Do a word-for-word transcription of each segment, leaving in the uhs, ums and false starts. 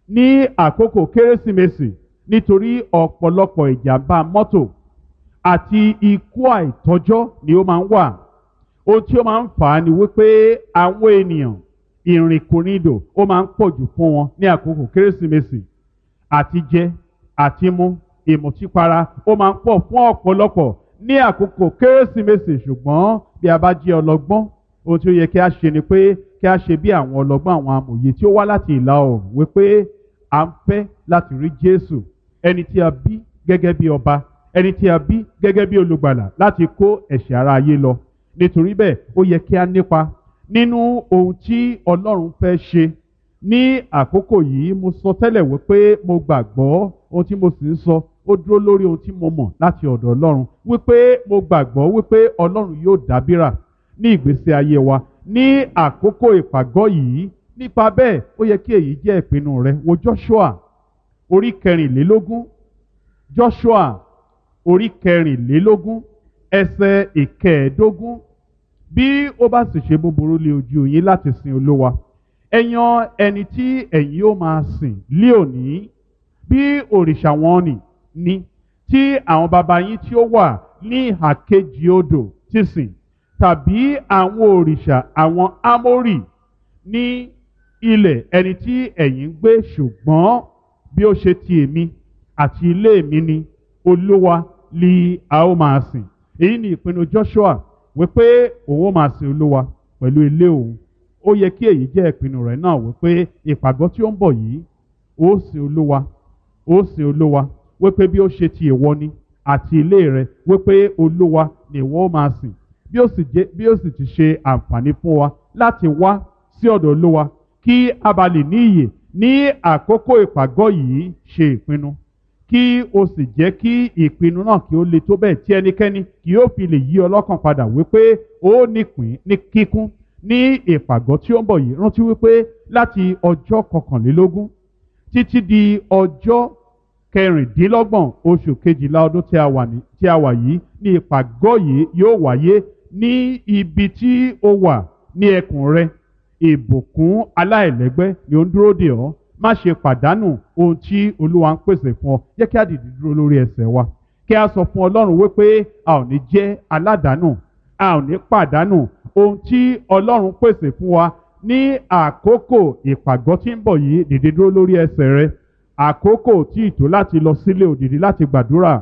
ní àkókò kérésìmesì nítorí ọ̀pọ̀lọpọ̀ ìjàmbá mọ́tò àti ikú àìtọ́jọ́ ni ó máa ń wà. Ohun tí ó máa ń fà á ni wípé àwọn ènìyàn ìrìnkúrìndò ó máa ń pọ̀ jù fún wọn ní àkókò kérésìmesì. Àti jẹ àti mu ìmùtípara ó máa ń pọ̀ fún ọ̀pọ̀lọpọ̀ ní àkókò kérésìmesì. Ṣùgbọ́n bí a bá jẹ́ ọlọ́gbọ́n, ohun tí ó yẹ kí a ṣe ni pé kí a ṣe bí àwọn ọlọ́gbọ́n, àwọn amòye tí ó wá láti ìlà oòrùn, wípé à ń fẹ́ láti rí Jésù, ẹni tí a bí gẹ́gẹ́ bí ọba, ẹni tí a bí gẹ́gẹ́ bí olùgbàlà láti kó ẹ̀ṣẹ̀ ara ayé lọ. Nítorí bẹ́ẹ̀ ó yẹ kí a nípa nínú ohun tí Ọlọ́run fẹ́ ṣe ní àkókò yìí. Mo sọ tẹ́lẹ̀ wípé mo gbàgbọ́ ohun tí mo sì ń sọ ó dúró lórí ohun tí mo mọ̀ láti ọ̀dọ̀ Ọlọ́run, wípé mo gbàgbọ́ wípé Ọlọ́run yóò dábìrà ní ìgbésí ayé wa ní àkókò ìpàgọ́ yìí. Nípa bẹ́ẹ̀ ó yẹ kí èyí jẹ́ ìpinnu rẹ. Wo Joshua orí kẹrìnlélógún, Joshua orí kẹrìnlélógún ẹsẹ̀ ìkẹẹ̀ẹ́dógún. Bí ó bá sì ṣe búburú lé ojú yín láti sin Olúwa, ẹ yan ẹni tí ẹ̀yin ó máa sìn lé òní. Bí òrìṣà wọn nì ní tí àwọn baba yín tí ó wà ní ìhà kejì odò ti sìn, tàbí àwọn òrìṣà àwọn Ámórì ní ilẹ̀ ẹni tí ẹ̀yin ń gbé. Ṣùgbọ́n bí ó ṣe ti èmi àti ilé mi ni Olúwa li a ó máa sìn. Èyí ni ìpinnu Joshua, wípé òun ó máa sin Olúwa pẹ̀lú ilé òun. Ó yẹ kí èyí jẹ́ ìpinnu rẹ̀ náà, wípé ìpàgọ́ tí ó ń bọ̀ yìí ó sin Olúwa, ó sin Olúwa, wípé bí ó ṣe ti ìwọ ni àti ilé rẹ, wípé Olúwa ni ìwọ ó máa sìn. Bí ó sì jẹ́ bí ó sì ti ṣe àǹfààní fún wa láti wá sí ọ̀dọ̀ Olúwa kí a bá lè ní ìyè ní àkókò ìpàgọ́ yìí, ṣe ìpinnu kí o sì jẹ́ kí ìpinnu náà kí ó le tó bẹ́ẹ̀ tí ẹnikẹ́ni kì yóò fi lè yí ọlọ́kàn padà wípé ó nípìn ní kíkún ní ìpàgọ́ tí ó ń bọ̀ yìí. Rántí wípé láti ọjọ́ kọkànlélógún títí di ọjọ́ kẹrìndínlọ́gbọ̀n oṣù kejìlá ọdún tí a wà ní tí a wà yìí ní ìpàgọ́ yìí yóò wáyé ní ibi tí ó wà ní ẹkùn rẹ. Ìbùkún aláìlẹ́gbẹ́ ni ó ń dúró dè ọ́. Má ṣe pàdánù ohun tí Olúwa ń pèsè fún ọ. Jẹ́ kí a dìde dúró lórí ẹsẹ̀ wa, kí a sọ fún Ọlọ́run wípé a ò ní jẹ́ aládàánù, a ò ní pàdánù ohun tí Ọlọ́run pèsè fún wa ní àkókò ìpàgọ́ tí ń bọ̀ yìí. Dìde dúró lórí ẹsẹ̀ rẹ. Àkókò tí ìtò láti lọ sílé ò, dìde láti gbàdúrà,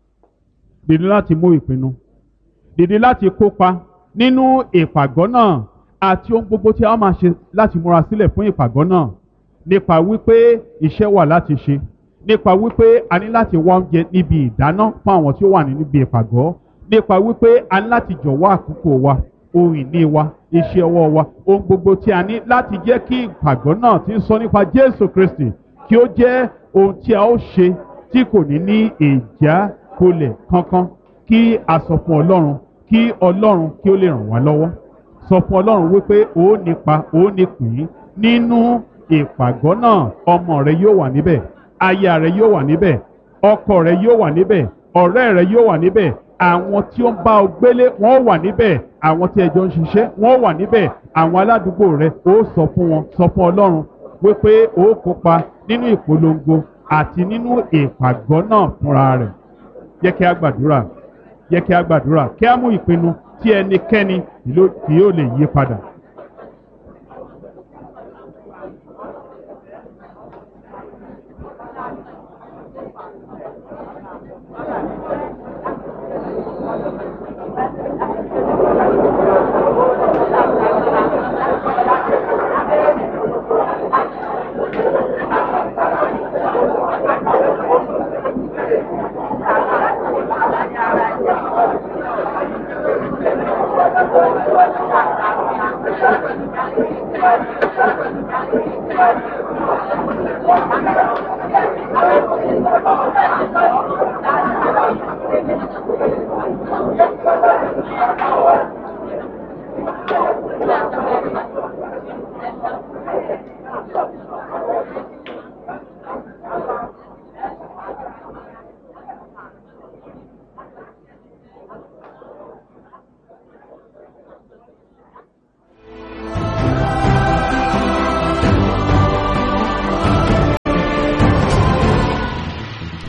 dìde láti mú ìpinnu, dìde láti kópa nínú ìpàgọ́ náà àti ohun gbogbo tí a máa ṣe láti múra sílẹ̀ fún ìpàgọ́ náà. Nípa wípé iṣẹ́ wà láti ṣe, nípa wípé a ní láti wá oúnjẹ níbi ìdáná fún àwọn tí ó wà níbi ìpàgọ́, nípa wípé a ní láti jọ̀wọ́ àkókò wa, ohun ìní wa, iṣẹ́ ọwọ́ wa, ohun gbogbo tí a ní láti jẹ́ kí ìpàgọ́ náà tí ń sọ nípa Jésù Kristi kí ó jẹ́ ohun tí a ó ṣe tí kò ní ní ìjákulẹ̀ kankan. Kí a sọ fún Ọlọ́run, kí Ọlọ́run kí ó lè ràn wá lọ́wọ́. Sọ fún Ọlọ́run wípé ó nípa, ó nípìn nínú ìpàgọ́ náà. Ọmọ rẹ yóò wà níbẹ̀, aya rẹ yóò wà níbẹ̀, ọkọ rẹ yóò wà níbẹ̀, ọ̀rẹ́ rẹ yóò wà níbẹ̀, àwọn tí ó ń bá ọ gbélé wọ́n wà níbẹ̀, àwọn tí ẹjọ́ ń ṣiṣẹ́ wọ́n wà níbẹ̀, àwọn aládùúgbò rẹ ó sọ fún wọn, sọ fún Ọlọ́run wípé ó kópa nínú ìpolongo àti nínú ìpàgọ́ náà fúnra rẹ̀. Jẹ́ kí a gbàdúrà, jẹ́ kí a gbàdúrà, kí a mú ìpinnu tí ẹnikẹ́ni kì yóò lè yí padà.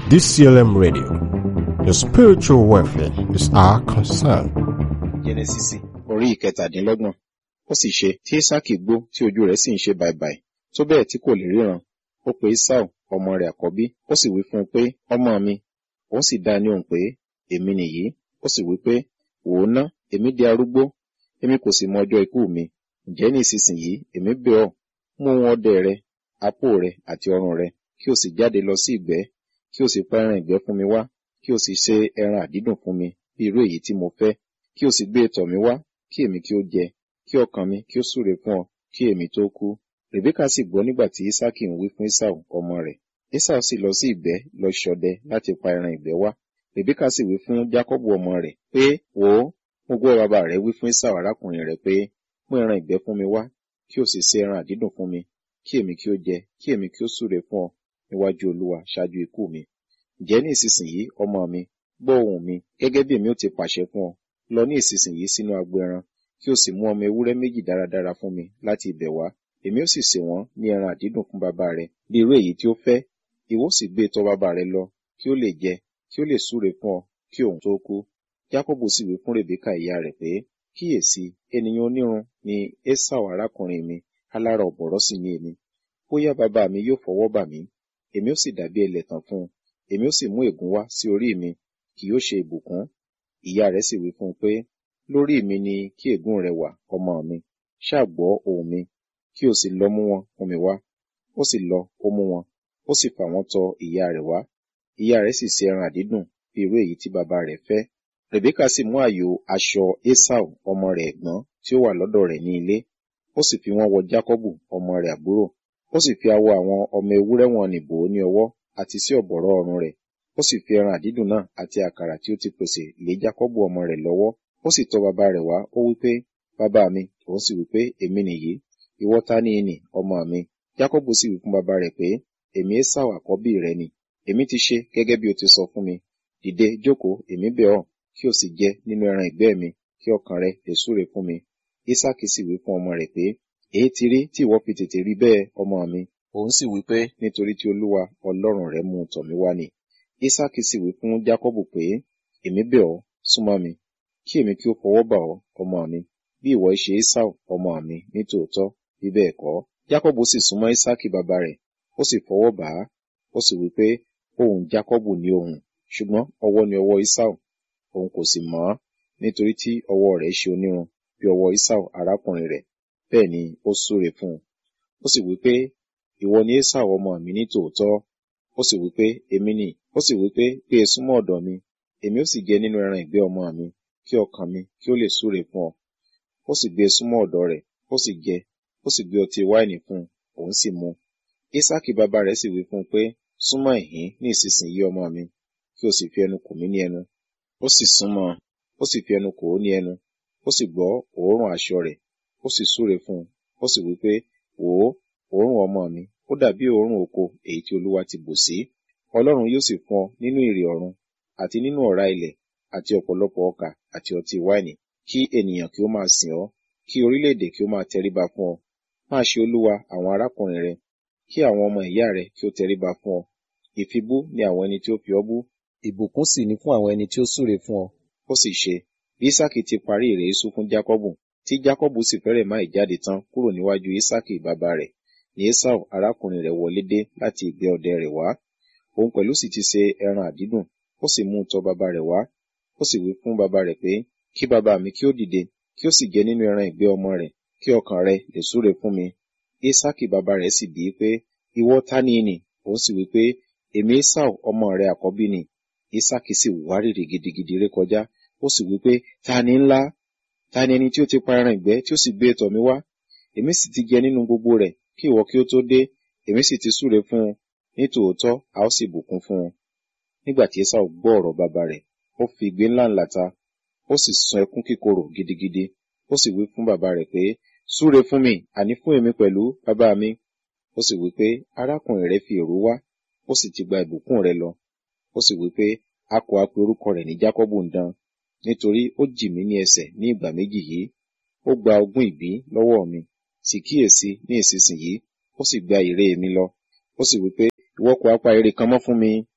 D C L M Radio. Your spiritual welfare is our concern. Jẹ́nẹ́sísì orí ìkẹtàdínlọ́gbọ̀n. Ó sì ṣe tí Ísákì gbó tí ojú rẹ̀ sì ń ṣe bàìbàì tó bẹ́ẹ̀ tí kò lè ríran. Ó pe Ésáù ọmọ rẹ̀ àkọ́bí, ó sì wí fún un pé, ọmọ mi. Òun sì dá ní ohùn pé, èmi nìyí. Ó sì wí pé, wò ó ná, èmi di arúgbó, èmi kò sì mọ ọjọ́ ikú mi. Ǹjẹ́ ní ìsinsìnyí èmi bẹ̀ ọ́, mú ohun ọdẹ rẹ, apó rẹ àti ọrùn rẹ, kí o sì jáde lọ sí ìgbẹ́, kí o sì pa ẹran ìgbẹ́ fún mi wá, kí o sì ṣe ẹran àdídùn fún mi, bí irú èyí tí mo fẹ́, kí o sì gbé tọ̀ mí wá, kí èmi kí ó jẹ, kí ọkàn mi kí ó súre fún ọ, kí èmi tó kú. Rèbékà sì gbọ́ nígbà tí Ísákì ń wí fún Ésáù ọmọ rẹ̀. Ésáù sì lọ sí ìgbẹ́ lọ ṣọdẹ láti pa ẹran ìgbẹ́ wá. Rèbékà sì wí fún Jákọ́bù ọmọ rẹ̀ pé, wò ó, mo gbọ́ bàbá rẹ̀ wí fún Ésáù arákùnrin rẹ̀ pé, mú ẹran ìgbẹ́ fún mi wá, kí o sì ṣe ẹran àdídùn fún mi, kí èmi kí ó jẹ, kí èmi kí ó súre fún ọ níwájú Olúwa ṣáájú ikú mi. Ǹjẹ́ ní ìsinsìnyí, ọmọ mi, gbọ́ ohùn mi, gẹ́gẹ́ bí èmi ó ti pàṣẹ fún ọ. Lọ ní ìsinsìnyí sínú agbo ẹran, kí o sì mú ọmọ ewúrẹ́ méjì dáradára fún mi láti ibẹ̀ wá. Èmi ó sì sè wọ́n ní ẹran àdídùn fún bàbá rẹ, bí irú èyí tí ó fẹ́. Ìwọ sì gbé tọ̀ bàbá rẹ lọ, kí ó lè jẹ, kí ó lè súre fún ọ, kí òun tó kú. Jákọ́bù sì wí fún Rèbékà ìyá rẹ̀ pé, kíyèsí, ènìyàn onírun ni Ésáù arákùnrin mi, alára ọ̀bọ̀rọ̀ sì ni èmi. Bóyá bàbá mi yóò fọwọ́ bà mí, èmi ó sì dàbí ẹlẹ́tàn fún un, èmi ó sì mú ègún wá sí orí mi, kì yóò ṣe ìbùkún. Ìyá rẹ̀ sì wí fún un pé, lórí mi ni kí ègún rẹ wà, ọmọ mi. Ṣáà gbọ́ ohùn mi, kí o sì lọ mú wọn fún mi wá. Ó sì lọ, ó mú wọn, ó sì fà wọ́n tọ̀ ìyá rẹ̀ wá. Ìyá rẹ̀ sì ṣe ẹran àdídùn bí irú èyí tí bàbá rẹ̀ fẹ́. Rèbékà sì mú àyò aṣọ Ésáù ọmọ rẹ̀ ẹ̀gbọ́n tí ó wà lọ́dọ̀ rẹ̀ ní ilé, ó sì fi wọ́n wọ Jákọ́bù ọmọ rẹ̀ àbúrò. Ó sì fi awọ àwọn ọmọ ewúrẹ́ wọn nì bò ó ní ọwọ́ àti sí ọ̀bọ̀rọ̀ ọrùn rẹ̀. Ó sì fi ẹran àdídùn náà àti àkàrà tí ó ti pèsè lé Jákọ́bù ọmọ rẹ̀ lọ́wọ́. Ó sì tọ̀ bàbá rẹ̀ wá, ó wí pé, bàbá mi. Òun sì wí pé, èmi nìyí. Ìwọ ta ni ìnì, ọmọ mi? Jákọ́bù sì wí fún bàbá rẹ̀ pé, èmi Ésáù àkọ́bí rẹ ni. Èmi ti ṣe gẹ́gẹ́ bí o ti sọ fún mi. Dìde, jókòó, èmi bẹ̀ ọ́, kí o sì jẹ nínú ẹran ìgbẹ́ mi, kí ọkàn rẹ lè súre fún mi. Ísákì sì wí fún ọmọ rẹ̀ pé, èé ti rí tí ìwọ fi tètè rí bẹ́ẹ̀, ọmọ mi? Òun sì wí pé, nítorí tí Olúwa Ọlọ́run rẹ mú tọ̀ mí wá ni. Ísákì sì wí fún Jákọ́bù pé, èmi bẹ̀ ọ́, súnmọ́ mi, kí èmi kí ó fọwọ́ bà ọ́, ọmọ mi, bí ìwọ ṣe Ésáù ọmọ mi ní tòótọ́, bí bẹ́ẹ̀ kọ́. Jákọ́bù sì súnmọ́ Ísákì bàbá rẹ̀, ó sì fọwọ́ bà á, ó sì wí pé, ohùn Jákọ́bù ni ohùn, ṣùgbọ́n ọwọ́ ni ọwọ́ Ésáù. Òun kò sì mọ̀ ọ́, nítorí tí ọwọ́ rẹ̀ ṣe onírun bí ọwọ́ Ésáù arákùnrin rẹ̀. Bẹ́ẹ̀ ni ó súre fún un. Ó sì wí pé, ìwọ ni Ésáù ọmọ mi ní tòótọ́. Ó sì wí pé, èmi ni. Ó sì wí pé, gbé e súnmọ́ ọ̀dọ̀ mi, èmi ó sì jẹ nínú ẹran ìgbẹ́ ọmọ mi, kí ọkàn mi kí ó lè súre fún ọ. Ó sì gbé e súnmọ́ ọ̀dọ̀ rẹ̀, ó sì jẹ, ó sì gbé ọtí wáìnì fún un, òun sì mu. Ísákì bàbá rẹ̀ sì wí fún un pé, súnmọ́ ìhín ní ìsinsìnyí ọmọ mi, kí o sì fi ẹnu kò mí ní ẹnu. Ó sì súnmọ́, ó sì fi ẹnu kò ó ní ẹnu, ó sì gbọ́ òórùn aṣọ rẹ̀, ó sì súre fún un, ó sì wí pé, wò ó, òórùn ọmọ mi, ó dàbí òórùn oko èyí tí Olúwa ti bù sí. Ọlọ́run yóò sì fún ọ nínú ìrì ọ̀run, àti nínú ọ̀rá ilẹ̀, àti ọ̀pọ̀lọpọ̀ ọkà àti ọtí wáìnì, kí ènìyàn kí ó máa sìn ọ́, kí orílẹ̀-èdè kí ó máa tẹríba fún ọ. Máa ṣe olúwa àwọn arákùnrin rẹ, kí àwọn ọmọ ìyá rẹ kí ó tẹríba fún ọ. Ìfibú ni àwọn ẹni tí ó fi ọ́ bú, ìbùkún sì ni fún àwọn ẹni tí ó súre fún ọ. Ó sì ṣe, bí Ísákì ti parí ìrèésú fún Jákọ́bù, tí Jákọ́bù sì fẹ́rẹ̀ máa jáde tán kúrò níwájú Ísákì bàbá rẹ̀, ní Ésáù arákùnrin rẹ̀ wọlé dé láti ìgbẹ́ ọdẹ rẹ̀ wá. Òun pẹ̀lú sì ti ṣe ẹran àdídùn, ó sì mú un tọ̀ bàbá rẹ̀ wá. Ó sì wí fún bàbá rẹ̀ pé, kí bàbá mi kí ó dìde, kí ó sì jẹ nínú ẹran ìgbẹ́ ọmọ rẹ̀, kí ọkàn rẹ lè súre fún mi. Ísákì bàbá rẹ̀ sì bí i pé, ìwọ ta ni ìnì? Òun sì wí pé, èmi Ésáù ọmọ rẹ àkọ́bí ni. Ísákì sì wárìrì gidigidi rékọjá, ó sì wí pé, ta ni ńlá? Ta ni ẹni tí ó ti pa ẹran ìgbẹ́ tí ó sì gbé tọ̀ mí wá? Èmi sì ti jẹ nínú gbogbo rẹ̀, kí ìwọ kí ó tó dé, èmi sì ti súre fún un, ní tòótọ́ a ó sì bùkún fún un. Nígbà tí Ésáù gbọ́ ọ̀rọ̀ bàbá rẹ̀, ó fi igbe ńláńlá ta, ó sì sun ẹkún kíkorò gidigidi. Ó sì wí fún bàbá rẹ̀ pé, súre fún mi, àní fún èmi pẹ̀lú, bàbá mi. Ó sì wí pé, arákùnrin rẹ fi èrú wá, ó sì ti gba ìbùkún rẹ lọ. Ó sì wí pé, a kò á pe orúkọ rẹ̀ ní Jákọ́bù ǹdan, nítorí ó jì mí ní ẹsẹ̀ ní ìgbà méjì yìí. Ó gba ogún ìbí lọ́wọ́ mi, sì kíyèsí ní ìsinsìnyí, ó sì gba ìre mi lọ. Ó sì wí pé, ìwọ kò á pa ère kan mọ́ fún mi.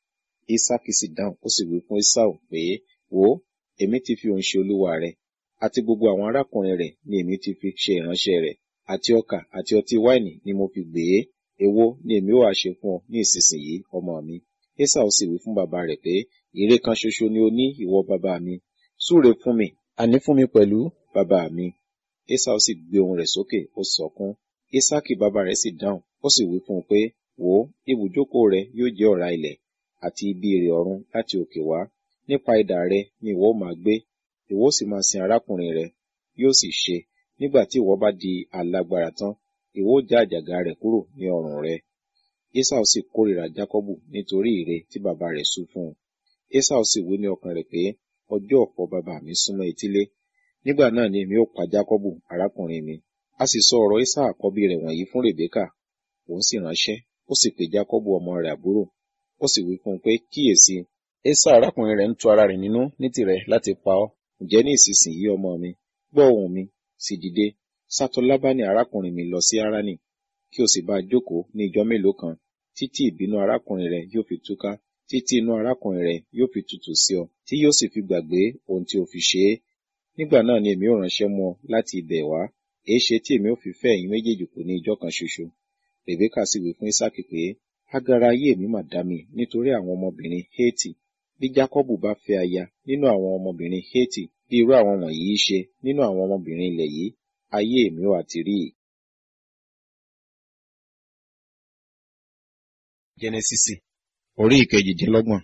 Ísákì sì dáhùn, ó sì wí fún Ésáù pé, wò ó, èmi ti fi òun ṣe olúwa rẹ̀, àti gbogbo àwọn arákùnrin rẹ̀ ni èmi ti fi ṣe ìránṣẹ́ rẹ̀, àti ọkà àti ọtí wáìnì ni mo fi gbé e. Èwo ni èmi ó wá ṣe fún ọ ní ìsinsìnyí, ọmọ mi? Ésáù sì wí fún bàbá rẹ̀ pé, ìre kan ṣoṣo ni o ní, ìwọ bàbá mi. Súre fún mi, àní fún mi pẹ̀lú, bàbá mi. Ésáù sì gbé ohùn rẹ̀ sókè, ó sọkún. Ísákì bàbá rẹ̀ sì dáhùn, ó sì wí fún un pé, wò ó, ibùjókòó rẹ yóò jẹ́ ọ̀rá ilẹ̀, àti ibi ìrè ọ̀run láti òkè wá. Nípa idà rẹ ni ìwọ ó máa gbé, ìwọ ó sì máa sin arákùnrin rẹ. Yóò sì ṣe, nígbà tí ìwọ bá di alágbára tán, ìwọ ó já àjàgà rẹ̀ kúrò ní ọrùn rẹ. Ésáù sì kórìíra Jákọ́bù nítorí ìre tí bàbá rẹ̀ sú fún un. Ésáù sì wí ní ọkàn rẹ̀ pé, ọjọ́ ọ̀pọ̀ bàbá mi súnmọ́ etílé. Nígbà náà ni èmi ó pa Jákọ́bù arákùnrin mi. A sì sọ ọ̀rọ̀ Ésáù àkọ́bí rẹ̀ wọ̀nyí fún Rèbékà. Òun sì ránṣẹ́, ó sì pe Jákọ́bù ọmọ rẹ̀ àbúrò. Ó sì wí fún un pé, kíyèsí, Ésáù arákùnrin rẹ̀ ń tu ara rẹ̀ nínú ní tirẹ̀ láti pa ọ́. Ǹjẹ́ ní ìsinsìnyí ọmọ mi, gbọ́ ohùn mi, sì dìde, sá tọ̀ Lábánì arákùnrin mi lọ sí Háránì, kí o sì bá a jókòó ní ijọ́ mélòó kan, títí ìbínú arákùnrin rẹ̀ yóò fi túká, títí inú arákùnrin rẹ̀ yóò fi tutù sí ọ, tí yóò sì fi gbàgbé ohun tí o fi ṣe é. Nígbà náà ni èmi ó ránṣẹ́ mú ọ láti ibẹ̀ wá. Èéṣe tí èmi ó fi fẹ́ ẹ̀yin méjèèjì kù ní ijọ́ kan ṣoṣo? Rèbékà sì wí fún Ísákì pé, agara ayé mi mà dá mi nítorí àwọn ọmọbìnrin Hétì. Bí Jákọ́bù bá fẹ́ aya nínú àwọn ọmọbìnrin Hétì, bí irú àwọn wọ̀nyí ṣe nínú àwọn ọmọbìnrin ilẹ̀ yìí, ayé mi ó àti rí i. Jẹ́nẹ́sísì orí ìkejìdínlọ́gbọ̀n.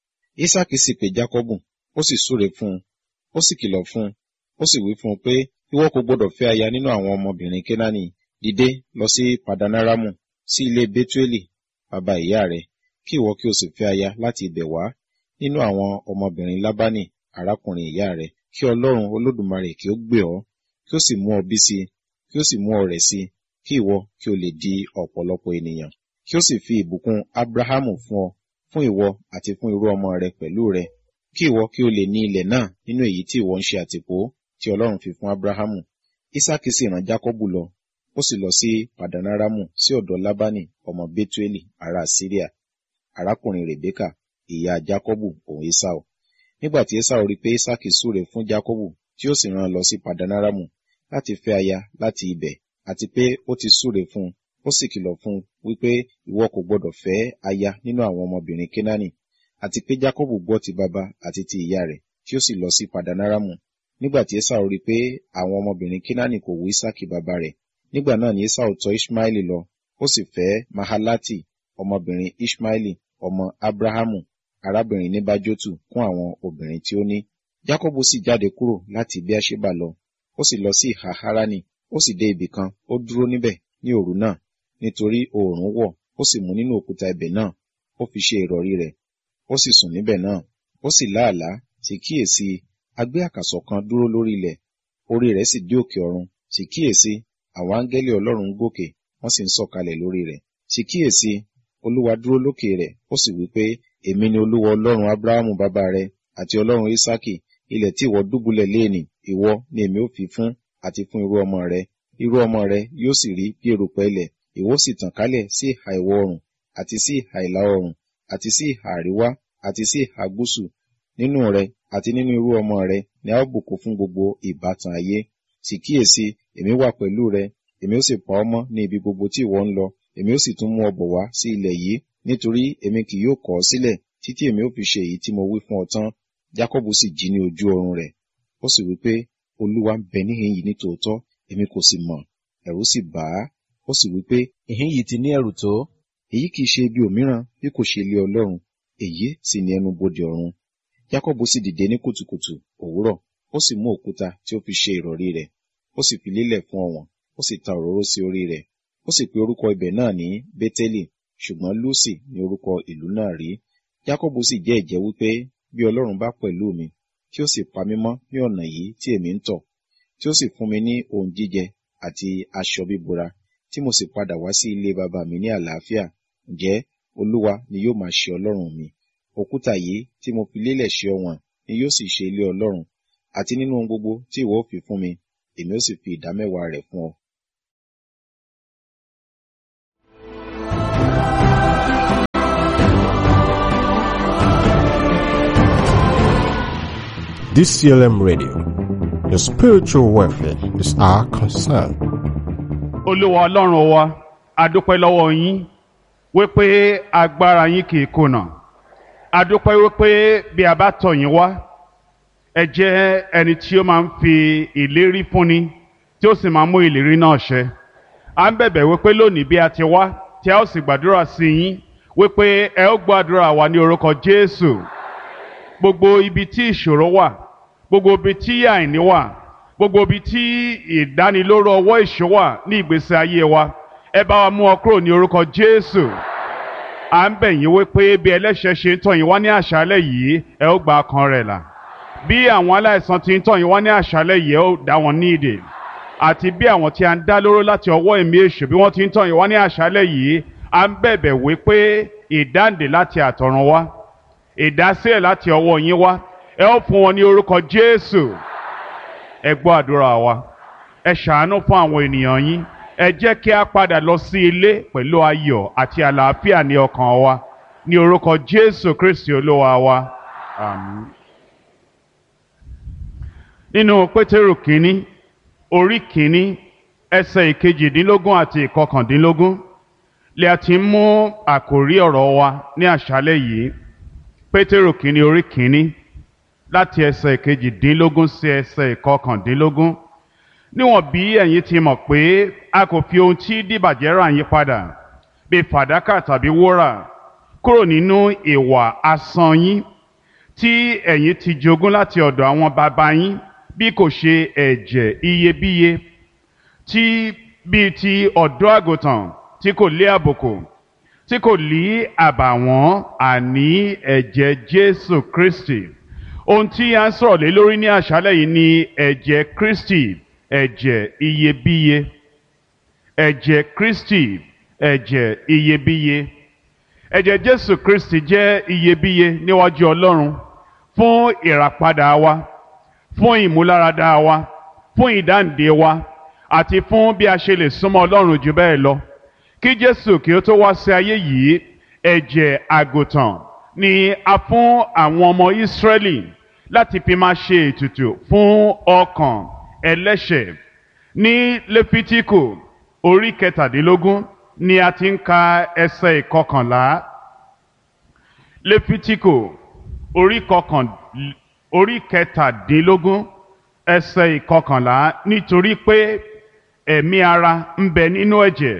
Ísákì sì pe Jákọ́bù, ó sì súre fún un, ó sì kìlọ̀ fún un, ó sì wí fún un pé, ìwọ kò gbọdọ̀ fẹ́ aya nínú àwọn ọmọbìnrin Kénáánì. Dìde lọ sí Padanaramu, sí ilé Bétuélì bàbá ìyá rẹ̀, kí ìwọ kí o sì fẹ́ aya láti ibẹ̀ wá nínú àwọn ọmọbìnrin Lábánì arákùnrin ìyá rẹ̀, kí Ọlọ́run Olódùmarè kí ó gbé ọ, kí ó sì mú ọ bí sí, kí ó sì mú ọ rẹ̀ sí, kí ìwọ kí o lè di ọ̀pọ̀lọpọ̀ ènìyàn, kí ó sì fi ìbùkún Ábúráhámù fún ọ, fún ìwọ àti fún irú ọmọ rẹ pẹ̀lú rẹ, kí ìwọ kí o lè ní ilẹ̀ náà nínú èyí tí ìwọ ń ṣe àtìpó tí Ọlọ́run fi fún Ábúráhámù. Ísákì sì rán Jákọ́bù lọ, ó sì lọ sí Padanaramu sí ọ̀dọ̀ Lábánì ọmọ Bétuélì ará Síríà, arákùnrin Rèbékà, ìyá Jákọ́bù òun Ésáù. Nígbà tí Ésáù rí pé Ísákì súre fún Jákọ́bù, tí ó sì rán lọ sí Padanaramu láti fẹ́ aya láti ibẹ̀, àti pé ó ti súre fún un, ó sì kìlọ̀ fún un wípé ìwọ kò gbọdọ̀ fẹ́ aya nínú àwọn ọmọbìnrin Kénáánì, àti pé Jákọ́bù gbọ́ ti baba àti ti ìyá rẹ̀, tí ó sì lọ sí Padanaramu. Nígbà tí Ésáù rí pé àwọn ọmọbìnrin Kénáánì kò wù Ísákì baba rẹ̀, nígbà náà ni Ésáù tọ̀ Iṣmaeli lọ, ó sì fẹ́ Mahalati, ọmọbìnrin Iṣmaeli, ọmọ Abrahamu, arábìnrin Nebajotu, kún àwọn obìnrin tí ó ní. Jákọ́bù sì jáde kúrò láti Beerṣeba lọ, ó sì lọ sí ìhà Háránì, ó sì dé ibì kan, ó dúró níbẹ̀ ní òru náà, nítorí oòrùn wọ̀, ó sì mú nínú òkúta ibẹ̀ náà, ó fi ṣe ìrọ̀rí rẹ̀, ó sì sùn níbẹ̀ náà. Ó sì lá àlá, sì kíyèsí, a gbé àkàsọ̀ kan dúró lórí ilẹ̀, orí rẹ̀ sì dé òkè ọ̀run, sì kíyèsí, àwọn áńgẹ́lì Ọlọ́run ń gòkè, wọ́n sì ń sọ̀kalẹ̀ lórí rẹ̀. Sì kíyèsí, Olúwa dúró lókè rẹ̀, ó sì wí pé, èmi ni Olúwa Ọlọ́run Ábúráhámù bàbá rẹ, àti Ọlọ́run Ísákì. Ilẹ̀ tí ìwọ dùbúlẹ̀ léènì, ìwọ ni èmi ó fi fún, àti fún irú ọmọ rẹ. Irú ọmọ rẹ yóò sì rí bí erùpẹ̀ ilẹ̀, ìwọ sì tàn kálẹ̀ sí ìhà ìwọ̀ oòrùn, àti sí ìhà ìlà oòrùn, àti sí ìhà àríwá, àti sí ìhà gúúsù. Nínú rẹ àti nínú irú ọmọ rẹ ni a ó bùkún fún gbogbo ìbátan ayé. Sì kíyèsí, èmi wà pẹ̀lú rẹ, èmi ó sì pa ọ́ mọ́ ní ibi gbogbo tí ìwọ ń lọ, èmi ó sì tún mú ọ bọ̀ wá sí ilẹ̀ yìí, nítorí èmi kì yóò kọ̀ ọ́ sílẹ̀ títí èmi ó fi ṣe èyí tí mo wí fún ọ tán. Jákọ́bù sì jí ní ojú oorun rẹ̀, ó sì wí pé, Olúwa ń bẹ níhìn yìí ní tòótọ́, èmi kò sì mọ̀. Ẹ̀rù sì bà á, ó sì wí pé, ìhín yìí ti ní ẹ̀rù tó, èyí kì í ṣe ibi òmíràn bí kò ṣe ilé Ọlọ́run, èyí sì ni ẹnu bodè ọ̀run. Jákọ́bù sì dìde ní kùtùkùtù òwúrọ̀, ó sì mú òkúta tí ó fi ṣe ìrọ̀rí rẹ̀, ó sì fi lélẹ̀ fún ọ̀wọ̀n, ó sì ta òróró sí orí rẹ̀, ó sì pe orúkọ ibẹ̀ náà ní Bétélì, ṣùgbọ́n Lúsì ni orúkọ ìlú náà rí. Jákọ́bù sì jẹ́ ìjẹ́ wípé, bí Ọlọ́run bá pẹ̀lú mi, tí ó sì pa mí mọ́ ní ọ̀nà yìí tí èmi ń tọ̀, tí ó sì fún mi ní ohun jíjẹ àti aṣọ bíbora, tí mo sì padà wá sí ilé baba mi ní àlàáfíà, ǹjẹ́ Olúwa ni yóò máa ṣe Ọlọ́run mi. Òkúta yìí tí mo fi lélẹ̀ ṣe ọ̀wọ̀n ni yóò sì ṣe ilé Ọlọ́run, àti nínú ohun gbogbo tí ìwọ ó fi fún mi, èmi ó sì fi ìdámẹ́wàá rẹ̀ fún ọ. D C L M Radio. Your spiritual welfare is our concern. Olúwa Ọlọ́run wa, a dúpẹ́ lọ́wọ́ yín wípé agbára yín kì í kùnà. A dúpẹ́ wípé bí a bá tọ̀ yín wá, ẹ jẹ́ ẹni tí ó máa ń fi ìlérí fúnni tí ó sì máa ń mú ìlérí náà ṣẹ. À ń bẹ̀bẹ̀ wípé lónìí bí a ti wá tí a ó sì gbàdúrà sí yín wípé ẹ ó gbàdúrà wa ní orúkọ Jésù. Gbogbo ibi tí ìṣòro wà, gbogbo ibi tí àìní wà, gbogbo ibi tí ìdánilóró ọwọ́ ìṣó wà ní ìgbésí ayé wa, ẹ bá wa mú ọ kúrò ní orúkọ Jésù. À ń bẹ̀ yín wípé bí ẹlẹ́ṣẹ̀ ṣe ń tọ̀ yín wá ní àṣálẹ́ yìí, ẹ ó gba ọkàn rẹ̀ là. Bí àwọn aláìsàn ti ń tọ̀ yín wá ní àṣálẹ́ yìí, ẹ ó dá wọn ní ìdè. Àti bí àwọn tí a ń dá lóró láti ọwọ́ ẹ̀mí èṣù bí wọ́n ti ń tọ̀ yín wá ní àṣálẹ́ yìí, à ń bẹ̀bẹ̀ wípé ìdáǹdè láti àtọ̀run wá, ìdásílẹ̀ láti ọwọ́ yín wá, ẹ ó fún wọn ní orúkọ Jésù. Ẹ gbọ́ àdúrà wa, ẹ ṣàánú fún àwọn ènìyàn yín, ẹ jẹ́ kí a padà lọ sí ilé pẹ̀lú ayọ̀ àti àlàáfíà ní ọkàn wa, ní orúkọ Jésù Kristi Olúwa wa. Àmín. Nínú Pétérù kínní, orí kínní, ẹsẹ̀ ìkejìdínlógún àti ìkọkàndínlógún, lè a ti mú àkòrí ọ̀rọ̀ wa ní àṣálẹ́ yìí. Pétérù kínní orí kínní, láti ẹsẹ̀ ìkejìdínlógún sí ẹsẹ̀ ìkọkàndínlógún. Níwọ̀n bí ẹ̀yin ti mọ̀ pé a kò fi ohun tí dìbàjẹ́ rà yín padà bí fàdákà tàbí wúrà kúrò nínú ìwà asán yín tí ẹ̀yin ti jogún láti ọ̀dọ̀ àwọn baba yín, bí kò ṣe ẹ̀jẹ̀ iyebíye tí bíi ti ọ̀dọ́ àgùntàn tí kò lé àbùkù, tí kò lé àbàwọ́n, àní ẹ̀jẹ̀ Jésù Kristi. Ohun tí a ń sọ̀rọ̀ lé lórí ní àṣálẹ́ yìí ni ẹ̀jẹ̀ Kristi, ẹ̀jẹ̀ iyebíye. Ẹ̀jẹ̀ Kristi, ẹ̀jẹ̀ iyebíye. Ẹ̀jẹ̀ Jésù Kristi jẹ́ iyebíye níwájú Ọlọ́run fún ìràpadà wa, fún ìmúláradá wa, fún ìdáǹdè wa, àti fún bí a ṣe lè súnmọ́ Ọlọ́run jù bẹ́ẹ̀ lọ. Kí Jésù kí ó tó wá sí ayé yìí, ẹ̀jẹ̀ àgùntàn ni a fún àwọn ọmọ Ísírẹ́lì láti fi máa ṣe ètùtù fún ọkàn ẹlẹ́ṣẹ̀. Ní Léfítíkù orí kẹtàdínlógún ni a ti ń ka ẹsẹ̀ ìkọkànlá. Léfítíkù orí kọkàn orí kẹtàdínlógún ẹsẹ̀ ìkọkànlá, nítorí pé ẹ̀mí ara ń bẹ nínú ẹ̀jẹ̀,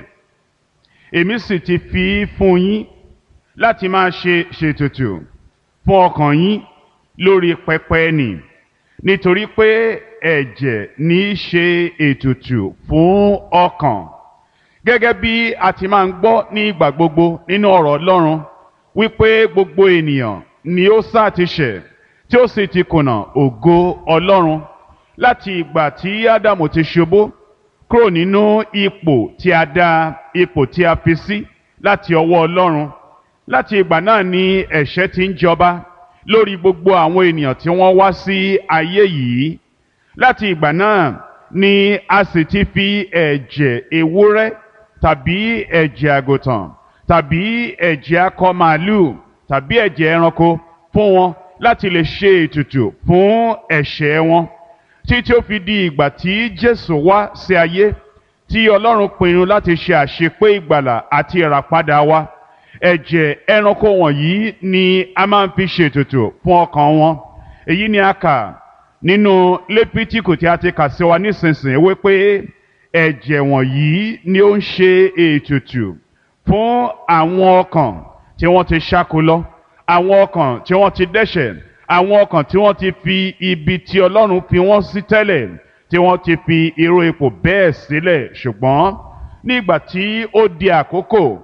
èmi sì ti fi fún yín láti máa ṣe ṣètùtù fún ọkàn yín lórí pẹpẹ nì, nítorí pé ẹ̀jẹ̀ ní í ṣe ètùtù fún ọkàn. Gẹ́gẹ́ bí a ti máa ń gbọ́ ní ìgbà gbogbo nínú ọ̀rọ̀ Ọlọ́run wípé gbogbo ènìyàn ni ó sá ti ṣẹ̀ tí ó sì ti kùnà ògo Ọlọ́run láti ìgbà tí Ádámù ti ṣubú kúrò nínú ipò tí a dá, ipò tí a fi sí láti ọwọ́ Ọlọ́run. Láti ìgbà náà ni ẹ̀ṣẹ̀ ti ń jọba lórí gbogbo àwọn ènìyàn tí wọ́n wá sí ayé yìí. Láti ìgbà náà ni a sì ti fi ẹ̀jẹ̀ ewúrẹ́ tàbí ẹ̀jẹ̀ àgùntàn tàbí ẹ̀jẹ̀ akọ màálù tàbí ẹ̀jẹ̀ ẹranko fún wọn láti lè ṣe ètùtù fún ẹ̀ṣẹ̀ wọn, títí ó fi di ìgbà tí Jésù wá sí ayé, tí Ọlọ́run pinnu láti ṣe àṣepé ìgbàlà àti ìràpadà wa. Ẹ̀jẹ̀ ẹranko wọ̀nyí ni a máa ń fi ṣètùtù fún ọkàn wọn. Èyí ni a kà nínú Léfítíkù tí a ti kà sí wa nísinsìnyí wípé ẹ̀jẹ̀ wọ̀nyí ni ó ń ṣe ètùtù fún àwọn ọkàn tí wọ́n ti ṣáko lọ, àwọn ọkàn tí wọ́n ti dẹ́ṣẹ̀, àwọn ọkàn tí wọ́n ti fi ibi tí Ọlọ́run fi wọ́n sí tẹ́lẹ̀, tí wọ́n ti fi irú ipò bẹ́ẹ̀ sílẹ̀. Ṣùgbọ́n nígbà tí ó di àkókò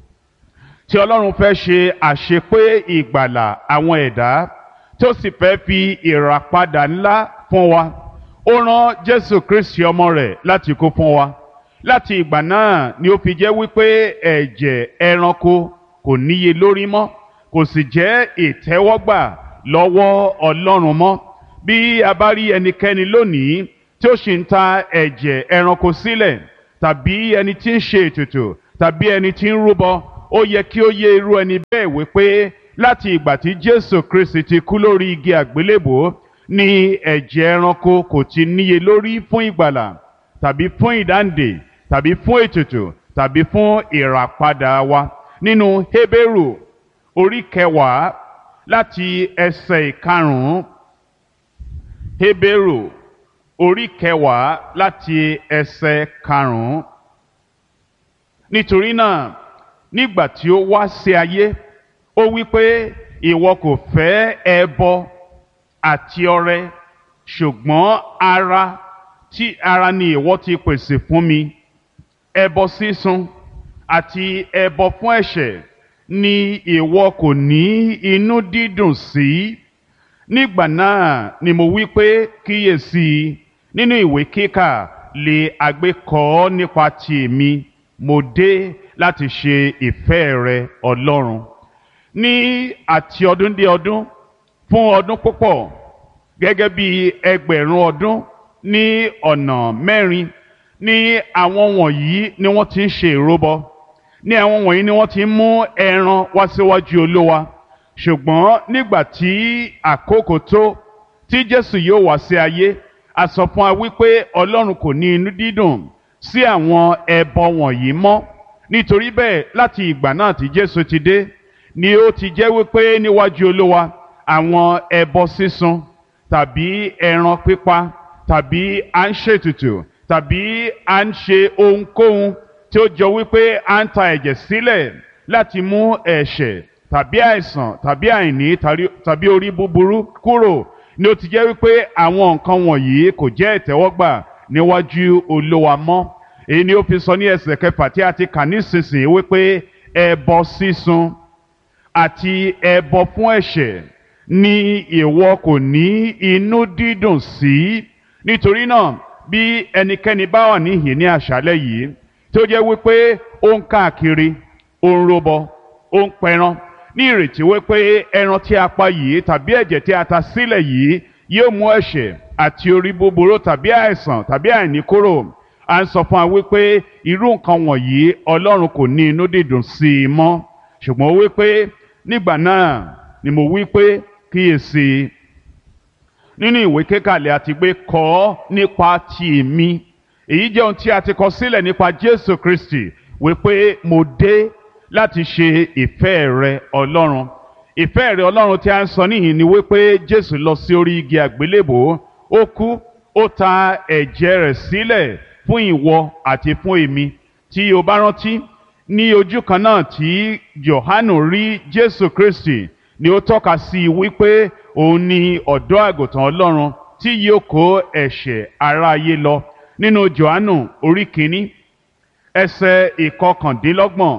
tí Ọlọ́run fẹ́ ṣe àṣepé ìgbàlà àwọn ẹ̀dá, tó sì fẹ́ fi ìràpadà ńlá fún wa, ó rán Jésù Kristi ọmọ rẹ̀ láti kú fún wa. Láti ìgbà náà ni ó fi jẹ́ wípé ẹ̀jẹ̀ ẹranko kò níye lórí mọ́, kò sì jẹ́ ìtẹ́wọ́gbà lọ́wọ́ Ọlọ́run mọ́. Bí a bá rí ẹnikẹ́ni lónìí tí ó sì ń ta ẹ̀jẹ̀ ẹranko sílẹ̀, tàbí ẹni tí ń ṣe ètùtù, tàbí ẹni tí ń rúbọ, ó yẹ kí ó yé irú ẹni bẹ́ẹ̀ wípé láti ìgbà tí Jésù Kristi ti kú lórí igi àgbélébùú ni ẹ̀jẹ̀ ẹranko kò ti níye lórí fún ìgbàlà tàbí fún ìdáǹdè tàbí fún ètùtù tàbí fún ìràpadà wa. Nínú Hébérù orí kẹwàá láti ẹsẹ̀ ìkarùn-ún, Hébérù orí kẹwàá láti ẹsẹ̀ karùn-ún. Nítorí náà, nígbà tí ó wá sí ayé, ó wí pé ìwọ kò fẹ́ ẹbọ àti ọrẹ, ṣùgbọ́n ara tí ara ni ìwọ ti pèsè fún mi. Ẹbọ sísun àti ẹbọ fún ẹ̀ṣẹ̀ ni ìwọ kò ní inú dídùn sí. Nígbà náà ni mo wí pé kíyèsí, nínú ìwé kíkà lè àgbékọ nípa ti èmi, mo dé láti ṣe ìfẹ́ rẹ Ọlọ́run. Ní àti ọdún dé ọdún, fún ọdún púpọ̀, gẹ́gẹ́ bí ẹgbẹ̀rún ọdún ní ọ̀nà mẹ́rin, ní àwọn wọ̀nyí ni wọ́n ti ń ṣe ìrúbọ, ní àwọn wọ̀nyí ni wọ́n ti ń mú ẹran wá síwájú Olúwa. Ṣùgbọ́n nígbà tí àkókò tó tí Jésù yóò wá sí ayé, a sọ fún wa wípé Ọlọ́run kò ní inú dídùn sí àwọn ẹbọ wọ̀nyí mọ́. Nítorí bẹ́ẹ̀, láti ìgbà náà tí Jésù ti dé, ni ó ti jẹ́ wípé níwájú Olúwa àwọn ẹbọ sísun tàbí ẹran pípa tàbí à ń ṣètùtù tàbí à ń ṣe ohunkóhun tí ó jọ wípé à ń ta ẹ̀jẹ̀ sílẹ̀ láti mú ẹ̀ṣẹ̀ tàbí àìsàn tàbí àìní tàbí orí búburú kúrò, ni ó ti jẹ́ wípé àwọn nǹkan wọ̀nyí kò jẹ́ ìtẹ́wọ́gbà níwájú Olúwa mọ́. Èyí ni ó fi sọ ní ẹsẹ̀ kẹfà tí a ti kà nísinsìnyí wípé ẹbọ sísun àti ẹbọ fún ẹ̀ṣẹ̀ ni ìwọ kò ní inú dídùn sí. Nítorí náà, bí ẹnikẹ́ni bá wà níhìn ní àṣálẹ́ yìí tó jẹ́ wípé ó ń káàkiri, ó ń rúbọ, ó ń pẹran ní ìrètí wípé ẹran tí a pa yìí tàbí ẹ̀jẹ̀ tí a ta sílẹ̀ yìí yóò mú ẹ̀ṣẹ̀ àti orí búburú tàbí àìsàn tàbí àìní kúrò, à ń sọ fún wa wípé irú nǹkan wọ̀nyí Ọlọ́run kò ní inú dídùn sí i mọ́. Ṣùgbọ́n ó wípé nígbà náà ni mo wípé kíyèsí, nínú ìwé kíkàlẹ̀ àti gbé kọ ọ́ nípa ti èmi. Èyí jẹ́ ohun tí a ti kọ sílẹ̀ nípa Jésù Kristi wípé mo dé láti ṣe ìfẹ́ rẹ Ọlọ́run. Ìfẹ́ rẹ Ọlọ́run tí a ń sọ níhìn ni wípé Jésù lọ sí orí igi àgbélébò, ó kú, ó ta ẹ̀jẹ̀ rẹ̀ sílẹ̀ fún ìwọ àti fún èmi. Tí o bá rántí, ní ojú kan náà tí Jòhánù rí Jésù Kristi ni ó tọ́ka sí wípé òun ni ọ̀dọ́ àgùntàn Ọlọ́run tí yóò kó ẹ̀ṣẹ̀ aráyé lọ. Nínú Jòhánù orí kìíní ẹsẹ̀ ìkọkàndínlọ́gbọ̀n,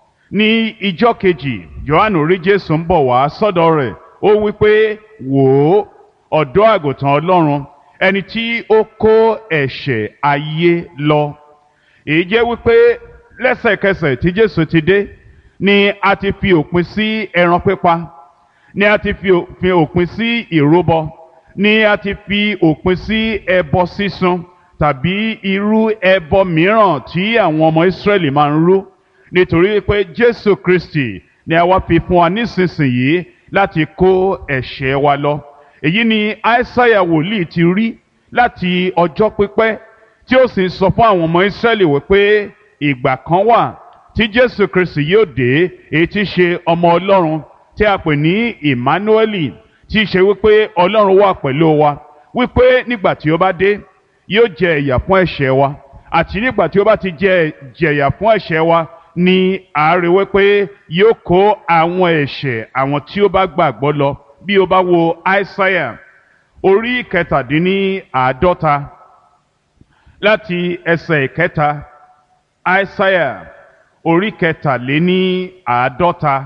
ní ijọ́ kejì Jòhánù rí Jésù ń bọ̀ wá sọ́dọ̀ rẹ̀, ó wípé wò ó, ọ̀dọ́ àgùntàn Ọlọ́run, ẹni tí ó kó ẹ̀ṣẹ̀ ayé lọ. Èyí jẹ́ wípé lẹ́sẹ̀kẹsẹ̀ tí Jésù ti dé ni a ti fi òpin sí ẹran pípa, ni a ti fi òpin sí ìrúbọ, ni a ti fi òpin sí ẹbọ sísun tàbí irú ẹbọ mìíràn tí àwọn ọmọ Ísírẹ́lì máa ń rú. Nítorí pé Jésù Kristi ni a wá fi fún wa nísinsìnyí láti kó ẹ̀ṣẹ̀ wa lọ. Èyí ni Aísáyà wòlíì ti rí láti ọjọ́ pípẹ́, tí ó sì ń sọ fún àwọn ọmọ Ísírẹ́lì wípé ìgbà kan wà tí Jésù Kristi yóò dé, èyí tí ṣe ọmọ Ọlọ́run tí a pè ní Emmanueli, tí ṣe wípé Ọlọ́run wà pẹ̀lú wa, wípé nígbà tí ó bá dé yóò jẹ ìyà fún ẹ̀ṣẹ̀ wa, àti nígbà tí ó bá ti jẹ ìyà fún ẹ̀ṣẹ̀ wa ni a rí wípé yóò kó àwọn ẹ̀ṣẹ̀ àwọn tí ó bá gbàgbọ́ lọ. Bí o bá wo Aísáyà orí kẹtàdínní àádọ́ta láti ẹsẹ̀ ìkẹta, Aísáyà orí kẹtàléní àádọ́ta